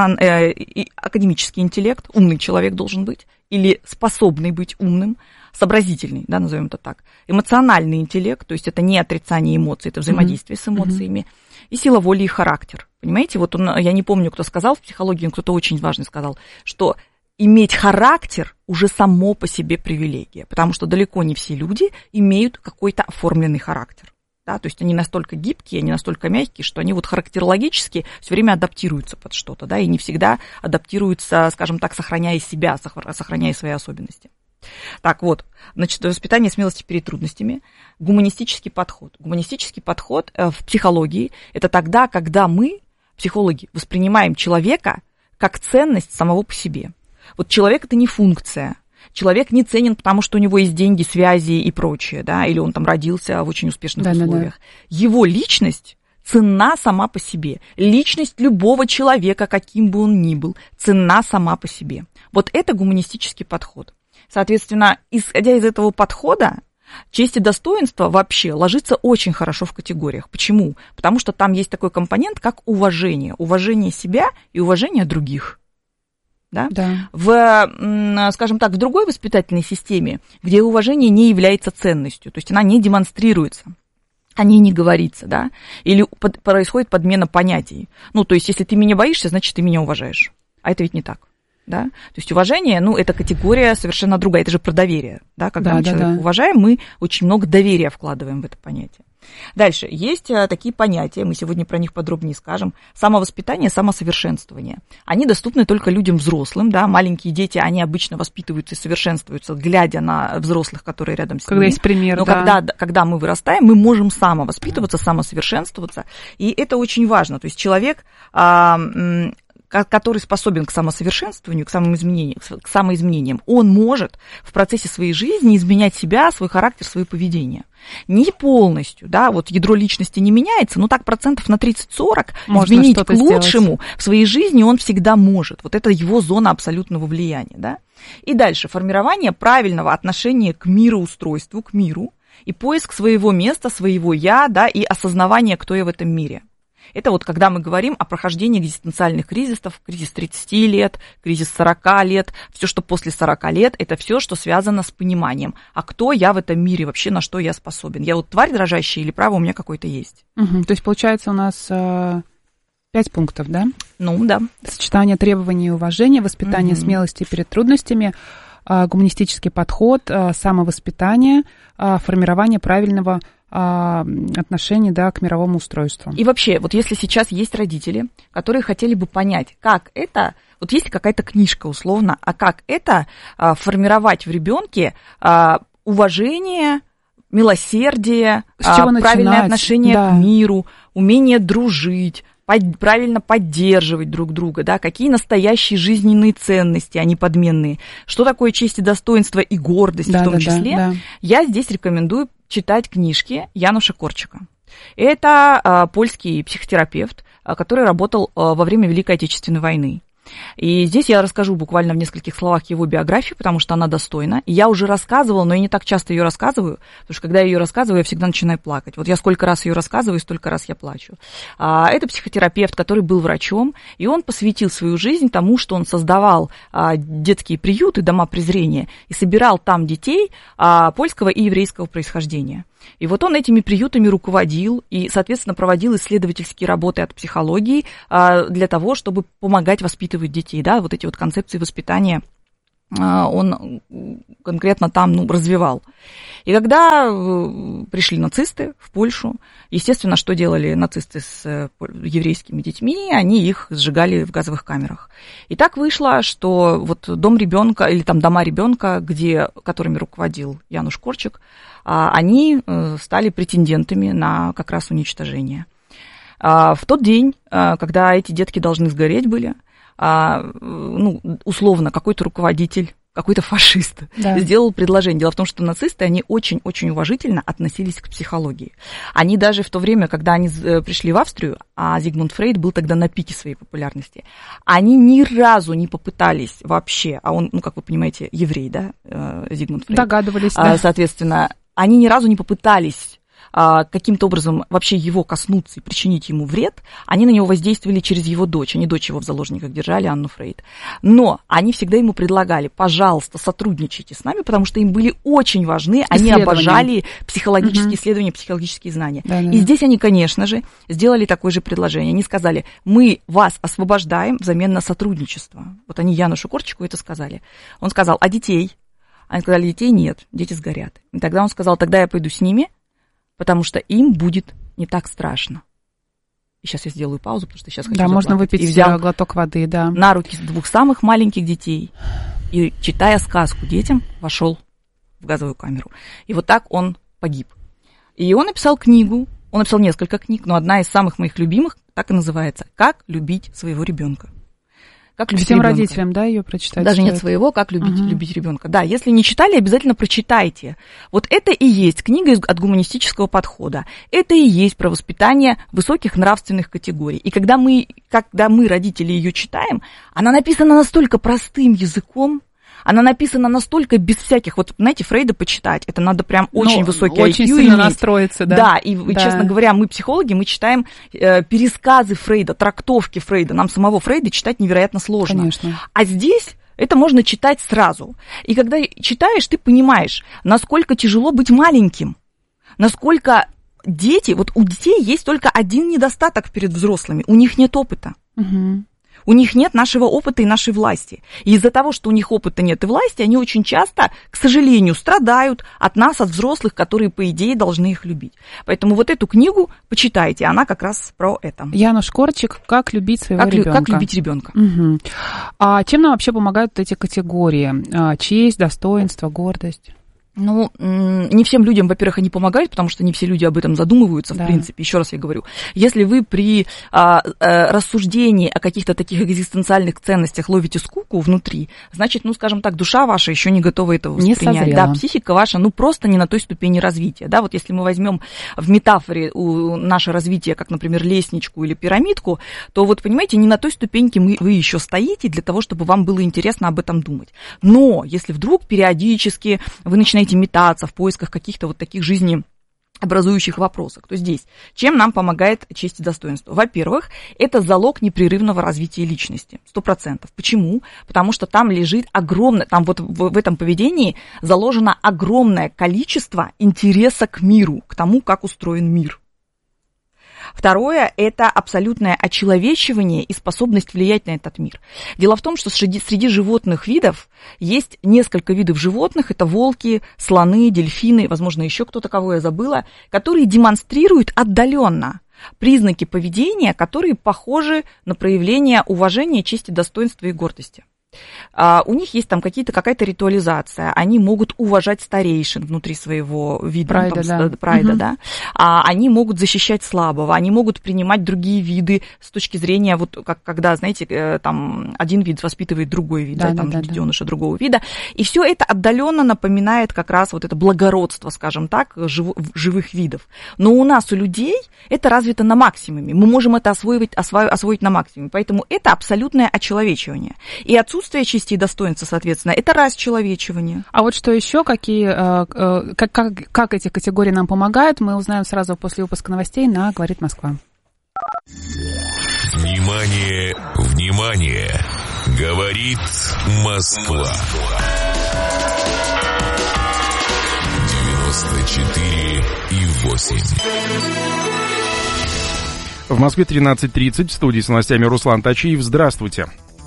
Академический интеллект, умный человек должен быть, или способный быть умным, сообразительный, да, назовем это так. Эмоциональный интеллект, то есть это не отрицание эмоций, это взаимодействие с эмоциями. И сила воли и характер. Понимаете, вот я не помню, кто сказал в психологии, но кто-то очень важный сказал, что иметь характер уже само по себе привилегия, потому что далеко не все люди имеют какой-то оформленный характер. Да, то есть они настолько гибкие, они настолько мягкие, что они вот характерологически все время адаптируются под что-то, да, и не всегда адаптируются, скажем так, сохраняя себя, сохраняя свои особенности. Так вот, значит, воспитание смелости перед трудностями, гуманистический подход. Гуманистический подход в психологии – это тогда, когда мы, психологи, воспринимаем человека как ценность самого по себе. Вот человек – это не функция. Человек не ценен, потому что у него есть деньги, связи и прочее, да, или он там родился в очень успешных условиях. Его личность ценна сама по себе. Личность любого человека, каким бы он ни был, ценна сама по себе. Вот это гуманистический подход. Соответственно, исходя из этого подхода, честь и достоинство вообще ложится очень хорошо в категориях. Почему? Потому что там есть такой компонент, как уважение. Уважение себя и уважение других. Да? В, скажем так, в другой воспитательной системе, где уважение не является ценностью, то есть она не демонстрируется, о ней не говорится, да, или происходит подмена понятий. Ну, то есть, если ты меня боишься, значит, ты меня уважаешь. А это ведь не так. Да? То есть уважение, это категория совершенно другая, это же про доверие. Да? Когда мы человека уважаем, мы очень много доверия вкладываем в это понятие. Дальше, есть такие понятия, мы сегодня про них подробнее скажем, самовоспитание, самосовершенствование. Они доступны только людям взрослым, да, маленькие дети, они обычно воспитываются и совершенствуются, глядя на взрослых, которые рядом с ними. Когда есть пример, но когда мы вырастаем, мы можем самовоспитываться, самосовершенствоваться, и это очень важно. То есть человек, который способен к самосовершенствованию, к самоизменениям, он может в процессе своей жизни изменять себя, свой характер, свое поведение. Не полностью, да, вот ядро личности не меняется, но так 30-40% изменить к лучшему сделать в своей жизни он всегда может. Вот это его зона абсолютного влияния, да. И дальше формирование правильного отношения к мироустройству, к миру, и поиск своего места, своего я, да, и осознавание, кто я в этом мире. Это вот когда мы говорим о прохождении экзистенциальных кризисов, кризис 30 лет, кризис 40 лет, все, что после 40 лет, это все, что связано с пониманием, а кто я в этом мире, вообще на что я способен. Я вот тварь дрожащая или право у меня какое-то есть. То есть, получается, у нас 5 пунктов, да? Ну, да. Сочетание требований и уважения, воспитание смелости перед трудностями, гуманистический подход, самовоспитание, формирование правильного отношение, да, к мировому устройству. И вообще, вот если сейчас есть родители, которые хотели бы понять, как это, вот есть какая-то книжка условно, а как это формировать в ребенке уважение, милосердие, правильное отношение к миру, умение дружить, правильно поддерживать друг друга, да, какие настоящие жизненные ценности, а не подменные, что такое честь и достоинство и гордость в том числе, я здесь рекомендую читать книжки Януша Корчика. Это польский психотерапевт, который работал во время Великой Отечественной войны. И здесь я расскажу буквально в нескольких словах его биографию, потому что она достойна. И я уже рассказывала, но я не так часто ее рассказываю, потому что когда я ее рассказываю, я всегда начинаю плакать. Вот я сколько раз ее рассказываю, столько раз я плачу. Это психотерапевт, который был врачом, и он посвятил свою жизнь тому, что он создавал детские приюты, дома презрения, и собирал там детей польского и еврейского происхождения. И вот он этими приютами руководил и, соответственно, проводил исследовательские работы от психологии для того, чтобы помогать воспитывать детей, да, вот эти вот концепции воспитания он конкретно там, развивал. И когда пришли нацисты в Польшу, естественно, что делали нацисты с еврейскими детьми, они их сжигали в газовых камерах. И так вышло, что вот дом ребенка или там дома ребенка, которыми руководил Януш Корчик, они стали претендентами на как раз уничтожение. В тот день, когда эти детки должны сгореть были, условно, какой-то руководитель, какой-то фашист сделал предложение. Дело в том, что нацисты, они очень-очень уважительно относились к психологии. Они даже в то время, когда они пришли в Австрию, а Зигмунд Фрейд был тогда на пике своей популярности, они ни разу не попытались вообще, а он, как вы понимаете, еврей, да, Зигмунд Фрейд. Догадывались, да. Соответственно, они ни разу не попытались каким-то образом вообще его коснуться и причинить ему вред, они на него воздействовали через его дочь. Они дочь его в заложниках держали, Анну Фрейд. Но они всегда ему предлагали: пожалуйста, сотрудничайте с нами, потому что им были очень важны, они обожали психологические исследования, психологические знания. Да. И здесь они, конечно же, сделали такое же предложение. Они сказали: мы вас освобождаем взамен на сотрудничество. Вот они Янушу Корчику это сказали. Он сказал: а детей? Они сказали: детей нет, дети сгорят. И тогда он сказал: тогда я пойду с ними, потому что им будет не так страшно. И сейчас я сделаю паузу, потому что сейчас хочу заплакать. Можно выпить и взял глоток воды, да. На руки двух самых маленьких детей и, читая сказку детям, вошел в газовую камеру. И вот так он погиб. И он написал книгу, он написал несколько книг, но одна из самых моих любимых так и называется «Как любить своего ребенка». Как любить всем ребенка. Родителям, да, ее прочитать? Даже нет своего, как любить ребенка. Да, если не читали, обязательно прочитайте. Вот это и есть книга от гуманистического подхода. Это и есть про воспитание высоких нравственных категорий. И когда мы, родители, ее читаем, она написана настолько простым языком, она написана настолько без всяких... Вот, знаете, Фрейда почитать, это надо прям очень высокий очень IQ сильно иметь. Настроиться, да. Да, и, честно говоря, мы, психологи, мы читаем пересказы Фрейда, трактовки Фрейда. Нам самого Фрейда читать невероятно сложно. Конечно. А здесь это можно читать сразу. И когда читаешь, ты понимаешь, насколько тяжело быть маленьким, насколько дети... Вот у детей есть только один недостаток перед взрослыми. У них нет опыта. Угу. У них нет нашего опыта и нашей власти. И из-за того, что у них опыта нет и власти, они очень часто, к сожалению, страдают от нас, от взрослых, которые, по идее, должны их любить. Поэтому вот эту книгу почитайте, она как раз про это. Януш Корчик «Как любить своего ребенка». Как любить ребенка. Угу. А чем нам вообще помогают эти категории? Честь, достоинство, гордость? Не всем людям, во-первых, они помогают, потому что не все люди об этом задумываются, в принципе. Еще раз я говорю, если вы при рассуждении о каких-то таких экзистенциальных ценностях ловите скуку внутри, значит, скажем так, душа ваша еще не готова этого воспринять. Не созрела. Да, психика ваша, просто не на той ступени развития. Да, вот если мы возьмем в метафоре наше развитие, как, например, лестничку или пирамидку, то вот, понимаете, не на той ступеньке вы еще стоите для того, чтобы вам было интересно об этом думать. Но если вдруг периодически вы начинаете метаться в поисках каких-то вот таких жизнеобразующих вопросов, то здесь чем нам помогает честь и достоинство? Во-первых, это залог непрерывного развития личности, 100%. Почему? Потому что там лежит огромное, там вот в этом поведении заложено огромное количество интереса к миру, к тому, как устроен мир. Второе – это абсолютное очеловечивание и способность влиять на этот мир. Дело в том, что среди животных видов есть несколько видов животных, это волки, слоны, дельфины, возможно, еще кто-то, кого я забыла, которые демонстрируют отдаленно признаки поведения, которые похожи на проявление уважения, чести, достоинства и гордости. у них есть там какая-то ритуализация, они могут уважать старейшин внутри своего вида, прайда, да. Они могут защищать слабого, они могут принимать другие виды с точки зрения, вот как когда, знаете, там один вид воспитывает другой вид, детеныша другого вида, и все это отдаленно напоминает как раз вот это благородство, скажем так, живых видов. Но у нас, у людей, это развито на максимуме, мы можем это освоить на максимуме, поэтому это абсолютное очеловечивание. И отсутствие чести и достоинства, соответственно, это расчеловечивание. А вот что еще, как эти категории нам помогают, мы узнаем сразу после выпуска новостей на «Говорит Москва». Внимание, внимание! Говорит Москва. 94,8. В Москве 13:30, в студии с новостями Руслан Тачиев. Здравствуйте.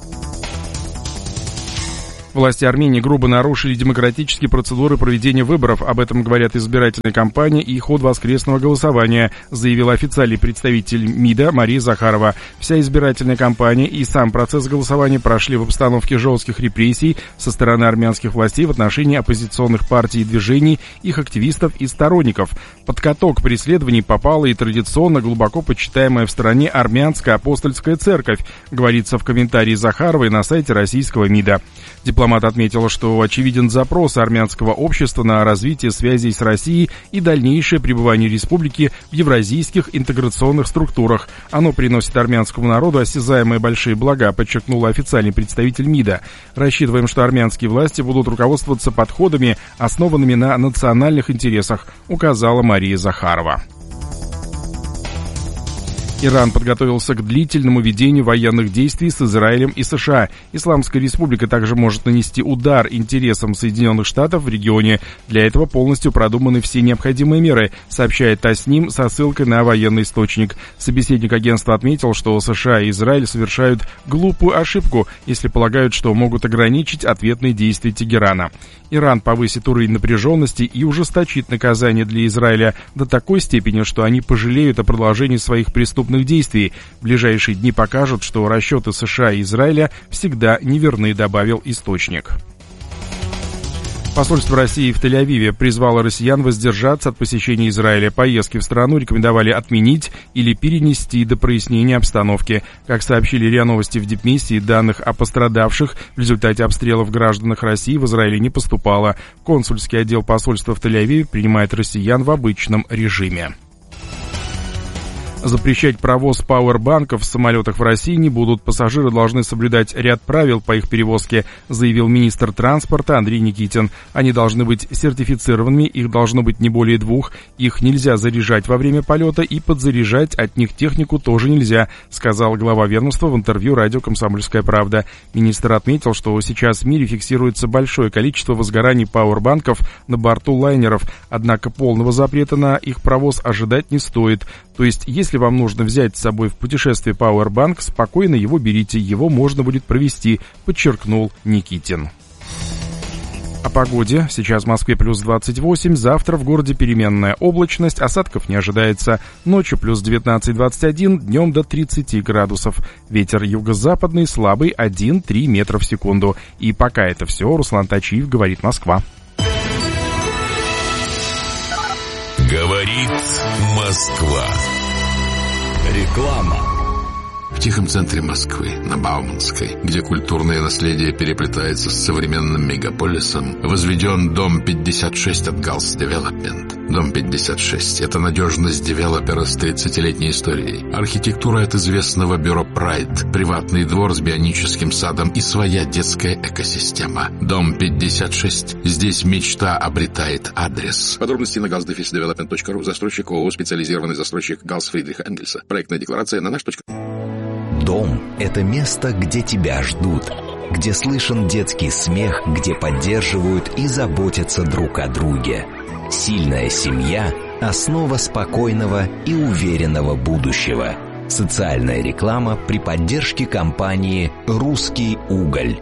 Власти Армении грубо нарушили демократические процедуры проведения выборов. Об этом говорят избирательная кампания и ход воскресного голосования, заявила официальный представитель МИДа Мария Захарова. Вся избирательная кампания и сам процесс голосования прошли в обстановке жестких репрессий со стороны армянских властей в отношении оппозиционных партий и движений, их активистов и сторонников. Под каток преследований попала и традиционно глубоко почитаемая в стране армянская апостольская церковь, говорится в комментарии Захаровой на сайте российского МИДа. Дипломат отметил, что очевиден запрос армянского общества на развитие связей с Россией и дальнейшее пребывание республики в евразийских интеграционных структурах. Оно приносит армянскому народу осязаемые большие блага, подчеркнул официальный представитель МИДа. Рассчитываем, что армянские власти будут руководствоваться подходами, основанными на национальных интересах, указала Мария Захарова. Иран подготовился к длительному ведению военных действий с Израилем и США. Исламская республика также может нанести удар интересам Соединенных Штатов в регионе. Для этого полностью продуманы все необходимые меры, сообщает Тасним со ссылкой на военный источник. Собеседник агентства отметил, что США и Израиль совершают глупую ошибку, если полагают, что могут ограничить ответные действия Тегерана. Иран повысит уровень напряженности и ужесточит наказание для Израиля до такой степени, что они пожалеют о продолжении своих преступных действий. В ближайшие дни покажут, что расчеты США и Израиля всегда неверны, добавил источник. Посольство России в Тель-Авиве призвало россиян воздержаться от посещения Израиля. Поездки в страну рекомендовали отменить или перенести до прояснения обстановки. Как сообщили РИА Новости в Дипмиссии, данных о пострадавших в результате обстрелов гражданах России в Израиле не поступало. Консульский отдел посольства в Тель-Авиве принимает россиян в обычном режиме. Запрещать провоз пауэрбанков в самолетах в России не будут. Пассажиры должны соблюдать ряд правил по их перевозке, заявил министр транспорта Андрей Никитин. Они должны быть сертифицированными, их должно быть не более 2, их нельзя заряжать во время полета и подзаряжать от них технику тоже нельзя, сказал глава ведомства в интервью радио «Комсомольская правда». Министр отметил, что сейчас в мире фиксируется большое количество возгораний пауэрбанков на борту лайнеров, однако полного запрета на их провоз ожидать не стоит. То есть, если вам нужно взять с собой в путешествие пауэрбанк, спокойно его берите, его можно будет провести, подчеркнул Никитин. О погоде. Сейчас в Москве плюс 28, завтра в городе переменная облачность, осадков не ожидается. Ночью плюс 19-21, днем до 30 градусов. Ветер юго-западный слабый 1-3 метра в секунду. И пока это все, Руслан Тачиев, говорит Москва. Говорит Москва. Реклама. В тихом центре Москвы, на Бауманской, где культурное наследие переплетается с современным мегаполисом, возведен дом 56 от Галс Девелопмент. Дом 56 – это надежность девелопера с 30-летней историей, архитектура от известного бюро Pride, приватный двор с бионическим садом и своя детская экосистема. Дом 56. Здесь мечта обретает адрес. Подробности на galsdevelopment.ru. Застройщик ООО «Специализированный застройщик Галс Фридриха Энгельса». Проектная декларация на наш. Дом – это место, где тебя ждут, где слышен детский смех, где поддерживают и заботятся друг о друге. Сильная семья – основа спокойного и уверенного будущего. Социальная реклама при поддержке компании «Русский уголь».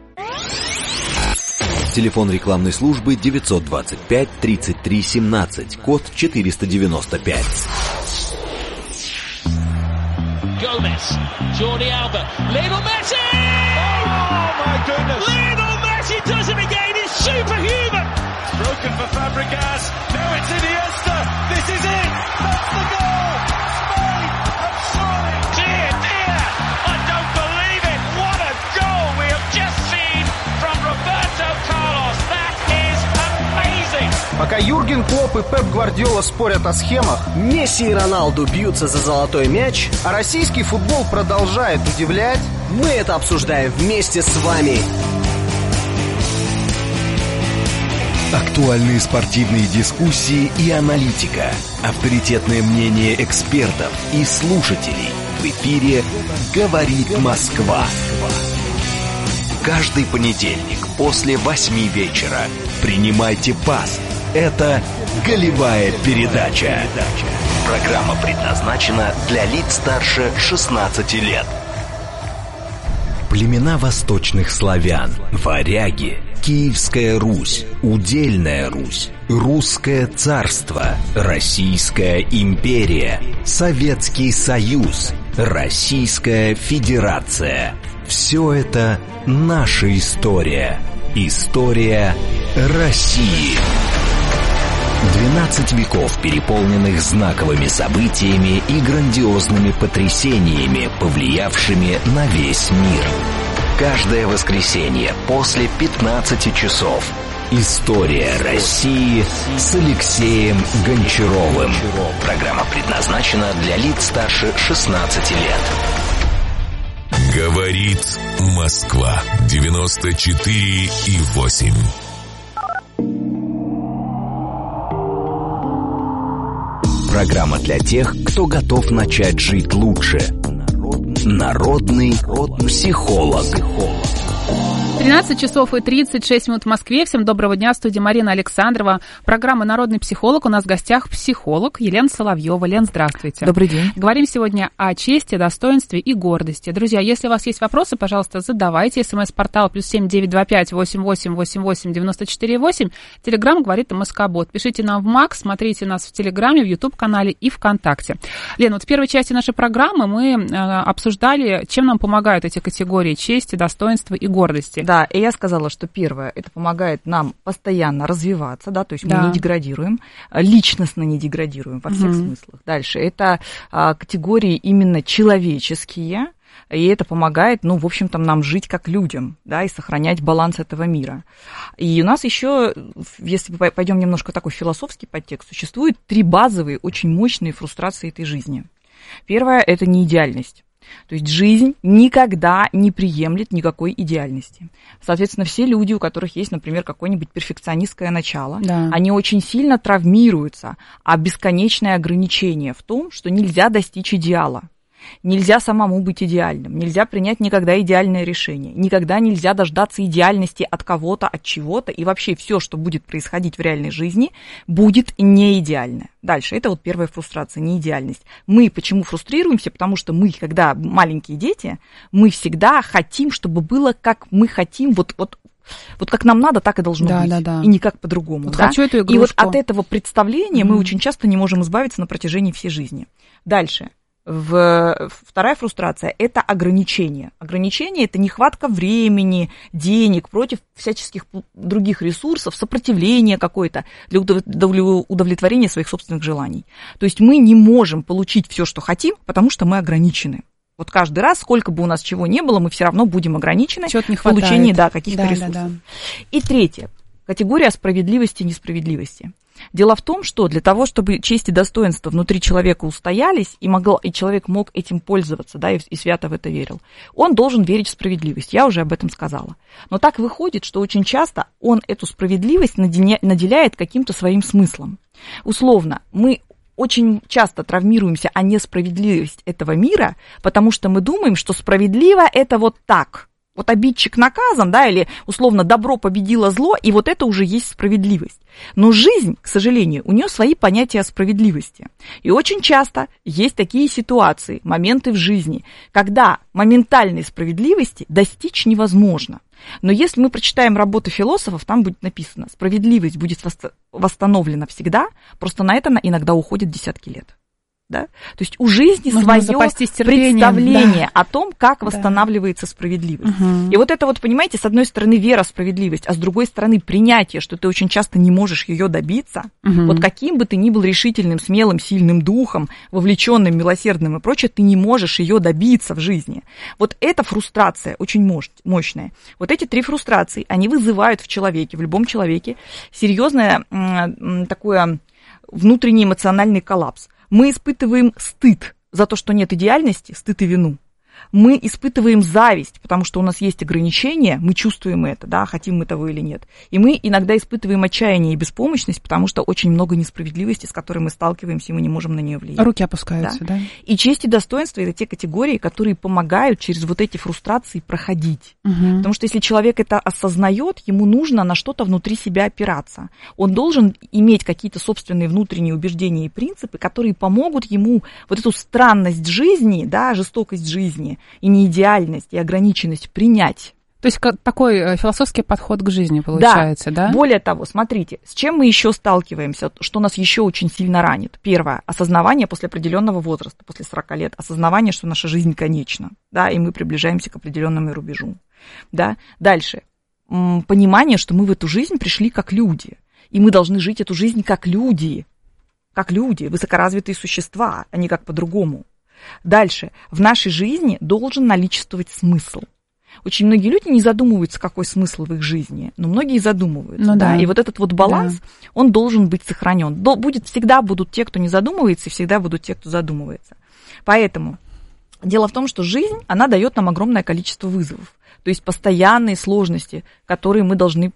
Телефон рекламной службы 925 33 17, код 495. Gomez, Jordi Alba, Lionel Messi! Oh! my goodness. Lionel Messi does it again. It's superhuman. It's broken for Fabregas. Now it's Iniesta. This is it. That's the goal. Spain have scored. Dear, dear. I don't believe it. What a goal we have just seen from Roberto Carlos. That is amazing. Пока Юрген Клопп и Пеп Гвардиола спорят о схемах, Месси и Роналду бьются за золотой мяч, а российский футбол продолжает удивлять. Мы это обсуждаем вместе с вами. Актуальные спортивные дискуссии и аналитика. Авторитетное мнение экспертов и слушателей. В эфире «Говорит Москва». Каждый понедельник после 8 вечера принимайте пас. Это «Голевая передача». Программа предназначена для лиц старше 16 лет. Племена восточных славян, варяги, Киевская Русь, Удельная Русь, Русское царство, Российская империя, Советский Союз, Российская Федерация. Все это наша история. История России. 12 веков, переполненных знаковыми событиями и грандиозными потрясениями, повлиявшими на весь мир. Каждое воскресенье после 15 часов. История России с Алексеем Гончаровым. Программа предназначена для лиц старше 16 лет. Говорит Москва. 94,8. Программа для тех, кто готов начать жить лучше. Народный психолог. 13 часов и 36 минут в Москве. Всем доброго дня. В студии Марина Александрова. Программа «Народный психолог». У нас в гостях психолог Елена Соловьева. Лен, здравствуйте. Добрый день. Говорим сегодня о чести, достоинстве и гордости. Друзья, если у вас есть вопросы, пожалуйста, задавайте. СМС-портал +7 925 88 88 94 8. Телеграм говорит МСК-бот. Пишите нам в МАК, смотрите нас в Телеграме, в Ютуб-канале и ВКонтакте. Лен, вот в первой части нашей программы мы обсуждали, чем нам помогают эти категории чести, достоинства и гордости. Да, и я сказала, что первое, это помогает нам постоянно развиваться, да, то есть мы не деградируем, личностно не деградируем во всех смыслах. Дальше, это категории именно человеческие, и это помогает, ну, в общем-то, нам жить как людям, да, и сохранять баланс этого мира. И у нас еще, если пойдем немножко такой философский подтекст, существует 3 базовые, очень мощные фрустрации этой жизни. Первое – это неидеальность. То есть жизнь никогда не приемлет никакой идеальности. Соответственно, все люди, у которых есть, например, какое-нибудь перфекционистское начало, они очень сильно травмируются, а бесконечное ограничение в том, что нельзя достичь идеала. Нельзя самому быть идеальным, нельзя принять никогда идеальное решение, никогда нельзя дождаться идеальности от кого-то, от чего-то, и вообще все, что будет происходить в реальной жизни, будет не идеально. Дальше, это вот первая фрустрация, неидеальность. Мы почему фрустрируемся? Потому что мы, когда маленькие дети, мы всегда хотим, чтобы было как мы хотим, вот как нам надо, так и должно быть, и никак по-другому. Вот хочу эту игрушку. И вот от этого представления мы очень часто не можем избавиться на протяжении всей жизни. Дальше. Вторая фрустрация – это ограничение. Ограничение – это нехватка времени, денег против всяческих других ресурсов, сопротивление какое-то для удовлетворения своих собственных желаний. То есть мы не можем получить все, что хотим, потому что мы ограничены. Вот каждый раз, сколько бы у нас чего не было, мы все равно будем ограничены в получении каких-то ресурсов. И третье – категория справедливости и несправедливости. Дело в том, что для того, чтобы честь и достоинство внутри человека устоялись, и человек мог этим пользоваться, да, и свято в это верил, он должен верить в справедливость. Я уже об этом сказала. Но так выходит, что очень часто он эту справедливость наделяет каким-то своим смыслом. Условно, мы очень часто травмируемся о несправедливости этого мира, потому что мы думаем, что справедливо это вот так. Вот обидчик наказан, да, или условно добро победило зло, и вот это уже есть справедливость. Но жизнь, к сожалению, у нее свои понятия о справедливости. И очень часто есть такие ситуации, моменты в жизни, когда моментальной справедливости достичь невозможно. Но если мы прочитаем работы философов, там будет написано, справедливость будет восстановлена всегда, просто на это иногда уходит десятки лет. Да? То есть у жизни свое представление о том, как восстанавливается справедливость. И вот это вот, понимаете, с одной стороны вера в справедливость, а с другой стороны принятие, что ты очень часто не можешь ее добиться. Вот каким бы ты ни был решительным, смелым, сильным духом, вовлеченным, милосердным и прочее, ты не можешь ее добиться в жизни. Вот эта фрустрация очень мощная. Вот эти 3 фрустрации, они вызывают в человеке, в любом человеке, серьезное такое внутренний эмоциональный коллапс. Мы испытываем стыд за то, что нет идеальности, стыд и вину. Мы испытываем зависть, потому что у нас есть ограничения, мы чувствуем это, да, хотим мы того или нет. И мы иногда испытываем отчаяние и беспомощность, потому что очень много несправедливости, с которой мы сталкиваемся, и мы не можем на нее влиять. Руки опускаются, да? И честь и достоинство – это те категории, которые помогают через вот эти фрустрации проходить. Потому что если человек это осознает, ему нужно на что-то внутри себя опираться. Он должен иметь какие-то собственные внутренние убеждения и принципы, которые помогут ему вот эту странность жизни, да, жестокость жизни, и неидеальность, и ограниченность принять. То есть такой философский подход к жизни получается, да? Более того, смотрите, с чем мы еще сталкиваемся, что нас еще очень сильно ранит. Первое, осознавание после определенного возраста, после 40 лет, осознавание, что наша жизнь конечна, да, и мы приближаемся к определенному рубежу. Да? Дальше, понимание, что мы в эту жизнь пришли как люди, и мы должны жить эту жизнь как люди, высокоразвитые существа, а не как по-другому. Дальше. В нашей жизни должен наличествовать смысл. Очень многие люди не задумываются, какой смысл в их жизни, но многие задумываются. Да. И вот этот вот баланс, он должен быть сохранен. Всегда будут те, кто не задумывается, и всегда будут те, кто задумывается. Поэтому дело в том, что жизнь, она дает нам огромное количество вызовов. То есть постоянные сложности, которые мы должны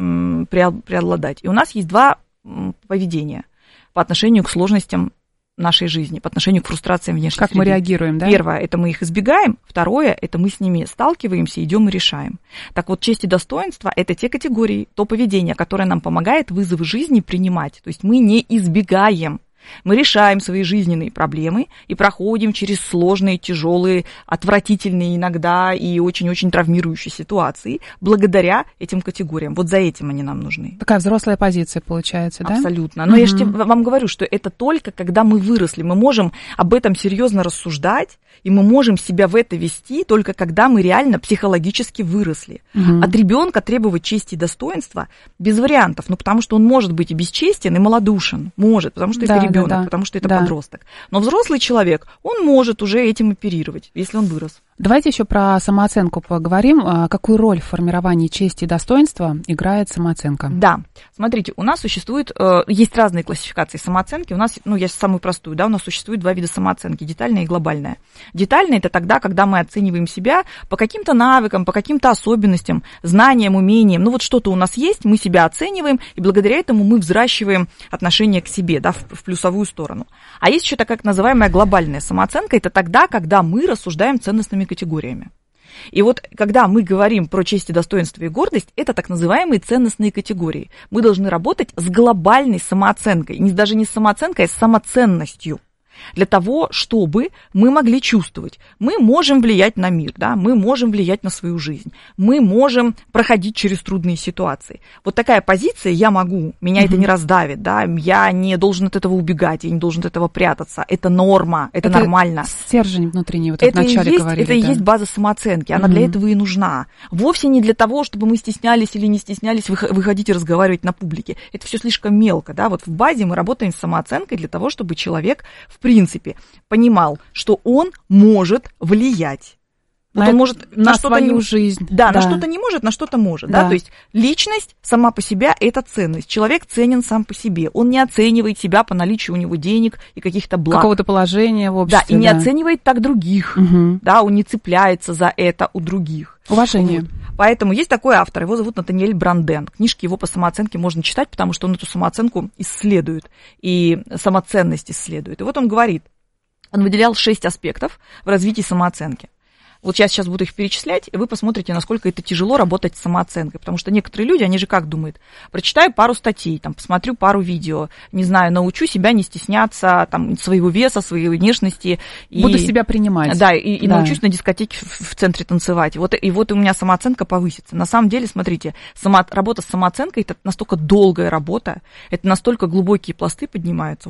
преодолеть. И у нас есть 2 поведения по отношению к сложностям нашей жизни, по отношению к фрустрациям внешней среды. Как мы реагируем, да? Первое, это мы их избегаем. Второе, это мы с ними сталкиваемся, идем и решаем. Так вот, честь и достоинство – это те категории, то поведение, которое нам помогает вызовы жизни принимать. То есть мы не избегаем. Мы решаем свои жизненные проблемы и проходим через сложные, тяжелые, отвратительные иногда и очень-очень травмирующие ситуации благодаря этим категориям. Вот за этим они нам нужны. Такая взрослая позиция получается, да? Абсолютно. Но я же вам говорю, что это только когда мы выросли. Мы можем об этом серьезно рассуждать, и мы можем себя в это вести только когда мы реально психологически выросли. От ребенка требовать чести и достоинства без вариантов, потому что он может быть и бесчестен, и малодушен. Может, потому что это ребенок, потому что это подросток. Но взрослый человек, он может уже этим оперировать, если он вырос. Давайте еще про самооценку поговорим. Какую роль в формировании чести и достоинства играет самооценка? Да, смотрите, у нас есть разные классификации самооценки. У нас, я самую простую, у нас существует 2 вида самооценки, детальная и глобальная. Детальная – это тогда, когда мы оцениваем себя по каким-то навыкам, по каким-то особенностям, знаниям, умениям. Что-то у нас есть, мы себя оцениваем, и благодаря этому мы взращиваем отношение к себе, в плюсовую сторону. А есть еще так называемая глобальная самооценка – это тогда, когда мы рассуждаем ценностными категориями. И вот когда мы говорим про честь и достоинство и гордость, это так называемые ценностные категории. Мы должны работать с глобальной самооценкой, даже не с самооценкой, а с самоценностью. Для того, чтобы мы могли чувствовать, мы можем влиять на мир, мы можем влиять на свою жизнь, мы можем проходить через трудные ситуации. Вот такая позиция «я могу», меня это не раздавит, я не должен от этого убегать, я не должен от этого прятаться, это норма, это нормально. Стержень внутренний, в начале говорили. Это и есть база самооценки, она для этого и нужна. Вовсе не для того, чтобы мы стеснялись или не стеснялись выходить и разговаривать на публике. Это все слишком мелко. Вот в базе мы работаем с самооценкой для того, чтобы человек в принципе понимал, что он может влиять. Он может на свою жизнь. На что-то не может, на что-то может. То есть личность сама по себе – это ценность. Человек ценен сам по себе. Он не оценивает себя по наличию у него денег и каких-то благ. Какого-то положения в обществе. И не оценивает так других. Он не цепляется за это у других. Уважение. Поэтому есть такой автор, его зовут Натаниэль Бранден. Книжки его по самооценке можно читать, потому что он эту самооценку исследует и самоценность исследует. И вот он говорит, он выделял 6 аспектов в развитии самооценки. Вот я сейчас буду их перечислять, и вы посмотрите, насколько это тяжело работать с самооценкой. Потому что некоторые люди, они же как думают? Прочитаю пару статей, посмотрю пару видео, не знаю, научу себя не стесняться своего веса, своей внешности. Буду себя принимать. И научусь на дискотеке в центре танцевать. И вот у меня самооценка повысится. На самом деле, смотрите, работа с самооценкой – это настолько долгая работа, это настолько глубокие пласты поднимаются. Вот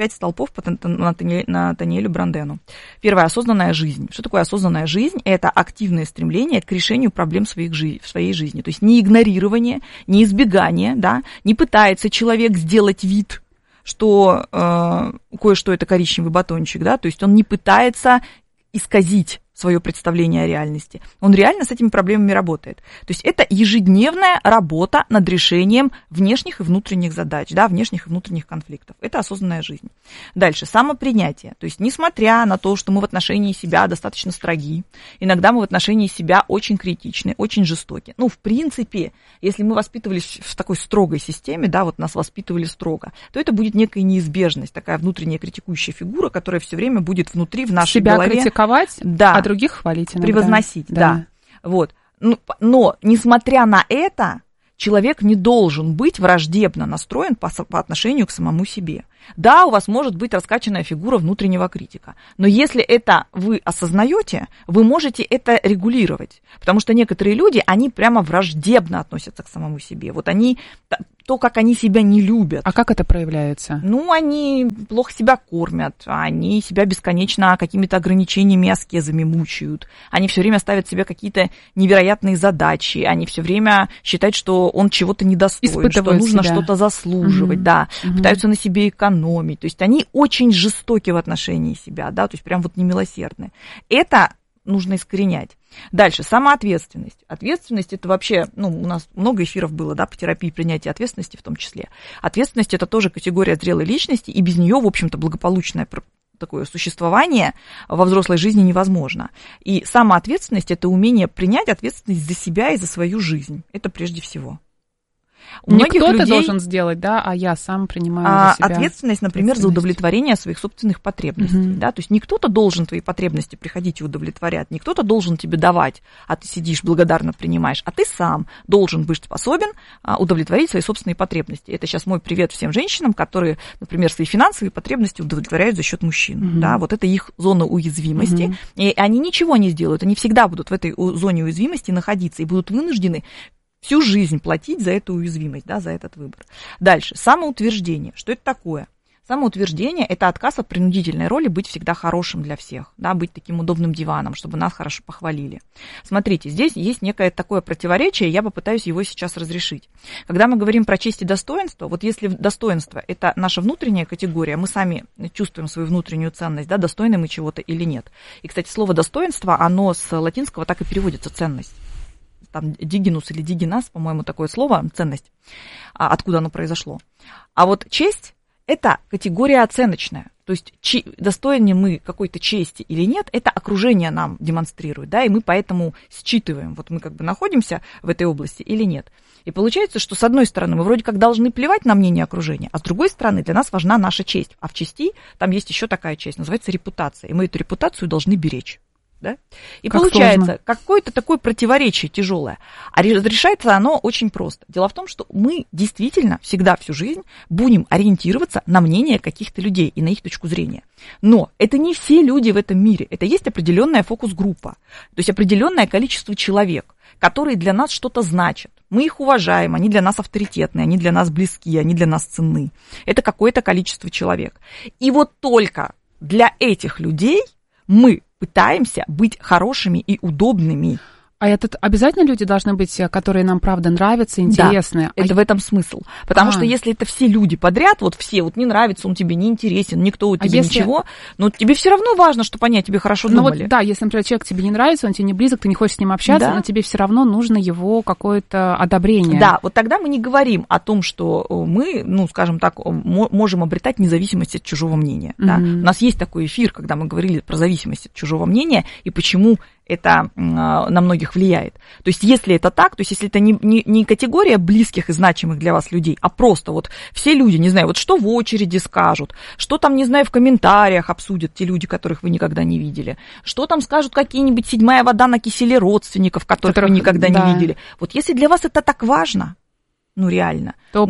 5 столпов по Натаниэлю Брандену. Первое – осознанная жизнь. Что такое осознанная жизнь? Это активное стремление к решению проблем в своей жизни. То есть не игнорирование, не избегание, да, не пытается человек сделать вид, что кое-что это коричневый батончик, да, то есть он не пытается исказить свое представление о реальности. Он реально с этими проблемами работает. То есть это ежедневная работа над решением внешних и внутренних задач, да, внешних и внутренних конфликтов. Это осознанная жизнь. Дальше, самопринятие. То есть несмотря на то, что мы в отношении себя достаточно строги, иногда мы в отношении себя очень критичны, очень жестоки. Ну, в принципе, если мы воспитывались в такой строгой системе, да, вот нас воспитывали строго, то это будет некая неизбежность, такая внутренняя критикующая фигура, которая все время будет внутри, в нашей себя голове. Себя критиковать, да, а других хвалить иногда. Превозносить, да. Вот. Но, несмотря на это, человек не должен быть враждебно настроен по отношению к самому себе. Да, у вас может быть раскачанная фигура внутреннего критика, но если это вы осознаете, вы можете это регулировать, потому что некоторые люди, они прямо враждебно относятся к самому себе. Вот они, то, как они себя не любят. А как это проявляется? Ну, они плохо себя кормят, они себя бесконечно какими-то ограничениями, аскезами мучают, они все время ставят себе какие-то невероятные задачи, они все время считают, что он чего-то недостоин, что нужно что-то заслуживать, да, пытаются на себе экономить. То есть они очень жестоки в отношении себя, да, то есть прям вот немилосердны. Это нужно искоренять. Дальше, самоответственность. Ответственность – это вообще, ну, у нас много эфиров было, да, по терапии принятия ответственности в том числе. Ответственность – это тоже категория зрелой личности, и без нее, в общем-то, благополучное такое существование во взрослой жизни невозможно. И самоответственность – это умение принять ответственность за себя и за свою жизнь. Это прежде всего. Не кто-то должен сделать, да, а я сам принимаю за себя ответственность, например, за удовлетворение своих собственных потребностей, да, то есть не кто-то должен твои потребности приходить и удовлетворять, не кто-то должен тебе давать, а ты сидишь благодарно принимаешь, а ты сам должен быть способен удовлетворить свои собственные потребности. Это сейчас мой привет всем женщинам, которые, например, свои финансовые потребности удовлетворяют за счет мужчин, да, вот это их зона уязвимости, и они ничего не сделают, они всегда будут в этой зоне уязвимости находиться и будут вынуждены всю жизнь платить за эту уязвимость, да, за этот выбор. Дальше, самоутверждение. Что это такое? Самоутверждение – это отказ от принудительной роли быть всегда хорошим для всех, да, быть таким удобным диваном, чтобы нас хорошо похвалили. Смотрите, здесь есть некое такое противоречие, я попытаюсь его сейчас разрешить. Когда мы говорим про честь и достоинство, вот если достоинство – это наша внутренняя категория, мы сами чувствуем свою внутреннюю ценность, да, достойны мы чего-то или нет. И, кстати, слово достоинство, оно с латинского так и переводится – ценность. Там дигинус или дигинас, по-моему, такое слово, ценность, откуда оно произошло. А вот честь – это категория оценочная. То есть достойны мы какой-то чести или нет, это окружение нам демонстрирует, да, и мы поэтому считываем, вот мы как бы находимся в этой области или нет. И получается, что с одной стороны мы вроде как должны плевать на мнение окружения, а с другой стороны для нас важна наша честь. А в чести там есть еще такая честь, называется репутация, и мы эту репутацию должны беречь. Да? И как получается какое-то такое противоречие тяжелое. А решается оно очень просто. Дело в том, что мы действительно всегда всю жизнь будем ориентироваться на мнение каких-то людей и на их точку зрения. Но это не все люди в этом мире. Это есть определенная фокус-группа. То есть определенное количество человек, которые для нас что-то значат. Мы их уважаем, они для нас авторитетные, они для нас близки, они для нас ценны. Это какое-то количество человек. И вот только для этих людей мы пытаемся быть хорошими и удобными. А это обязательно люди должны быть, которые нам правда нравятся, интересны? Да, это в этом смысл. Потому что если это все люди подряд, вот все, вот не нравится, он тебе не интересен, никто у тебя ничего, но тебе все равно важно, чтобы они о тебе хорошо думали. Вот, да, если, например, человек тебе не нравится, он тебе не близок, ты не хочешь с ним общаться, да, но тебе все равно нужно его какое-то одобрение. Да, вот тогда мы не говорим о том, что мы, ну, скажем так, можем обретать независимость от чужого мнения. Да? У нас есть такой эфир, когда мы говорили про зависимость от чужого мнения и почему это на многих влияет. То есть, если это так, то есть, если это не категория близких и значимых для вас людей, а просто вот все люди, не знаю, вот что в очереди скажут, что там, не знаю, в комментариях обсудят те люди, которых вы никогда не видели, что там скажут какие-нибудь седьмая вода на киселе родственников, которых вы никогда не видели. Вот если для вас это так важно, ну, реально, то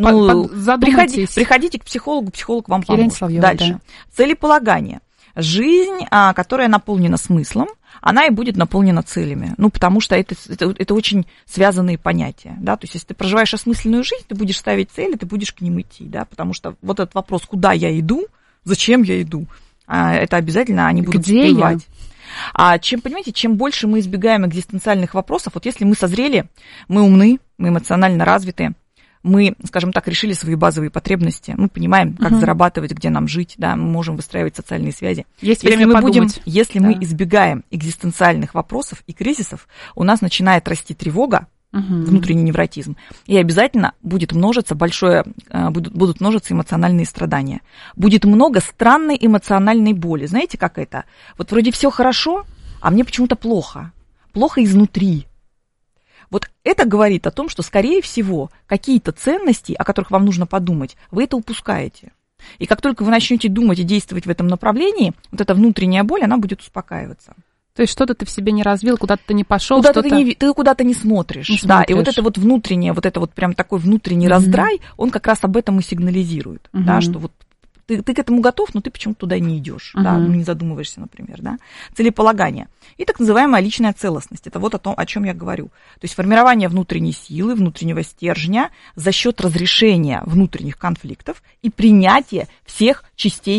приходите к психологу, психолог вам поможет. Дальше. Целеполагание. Жизнь, которая наполнена смыслом, она и будет наполнена целями. Ну, потому что это очень связанные понятия, да, то есть если ты проживаешь осмысленную жизнь, ты будешь ставить цели, ты будешь к ним идти, да, потому что вот этот вопрос, куда я иду, Зачем я иду? Это обязательно они будут всплывать. Понимаете, чем больше мы избегаем экзистенциальных вопросов, вот если мы созрели, мы умны, мы эмоционально развиты, мы, скажем так, решили свои базовые потребности, мы понимаем, как зарабатывать, где нам жить, да, мы можем выстраивать социальные связи. Есть время подумать. Если мы избегаем экзистенциальных вопросов и кризисов, у нас начинает расти тревога, внутренний невротизм, и обязательно будут множиться эмоциональные страдания. Будет много странной эмоциональной боли. Знаете, как это? Вот вроде все хорошо, а мне почему-то плохо. Плохо изнутри. Вот это говорит о том, что, скорее всего, какие-то ценности, о которых вам нужно подумать, вы это упускаете. И как только вы начнете думать и действовать в этом направлении, вот эта внутренняя боль, она будет успокаиваться. То есть что-то ты в себе не развил, куда-то ты не пошел, ты куда-то не смотришь. Да, и вот это вот внутреннее, вот это вот прям такой внутренний раздрай, он как раз об этом и сигнализирует, да, что вот ты к этому готов, но ты почему-то туда не идешь, да, не задумываешься, например, да. Целеполагание. И так называемая личная целостность. Это вот о чем я говорю. То есть формирование внутренней силы, внутреннего стержня за счет разрешения внутренних конфликтов и принятия всех частей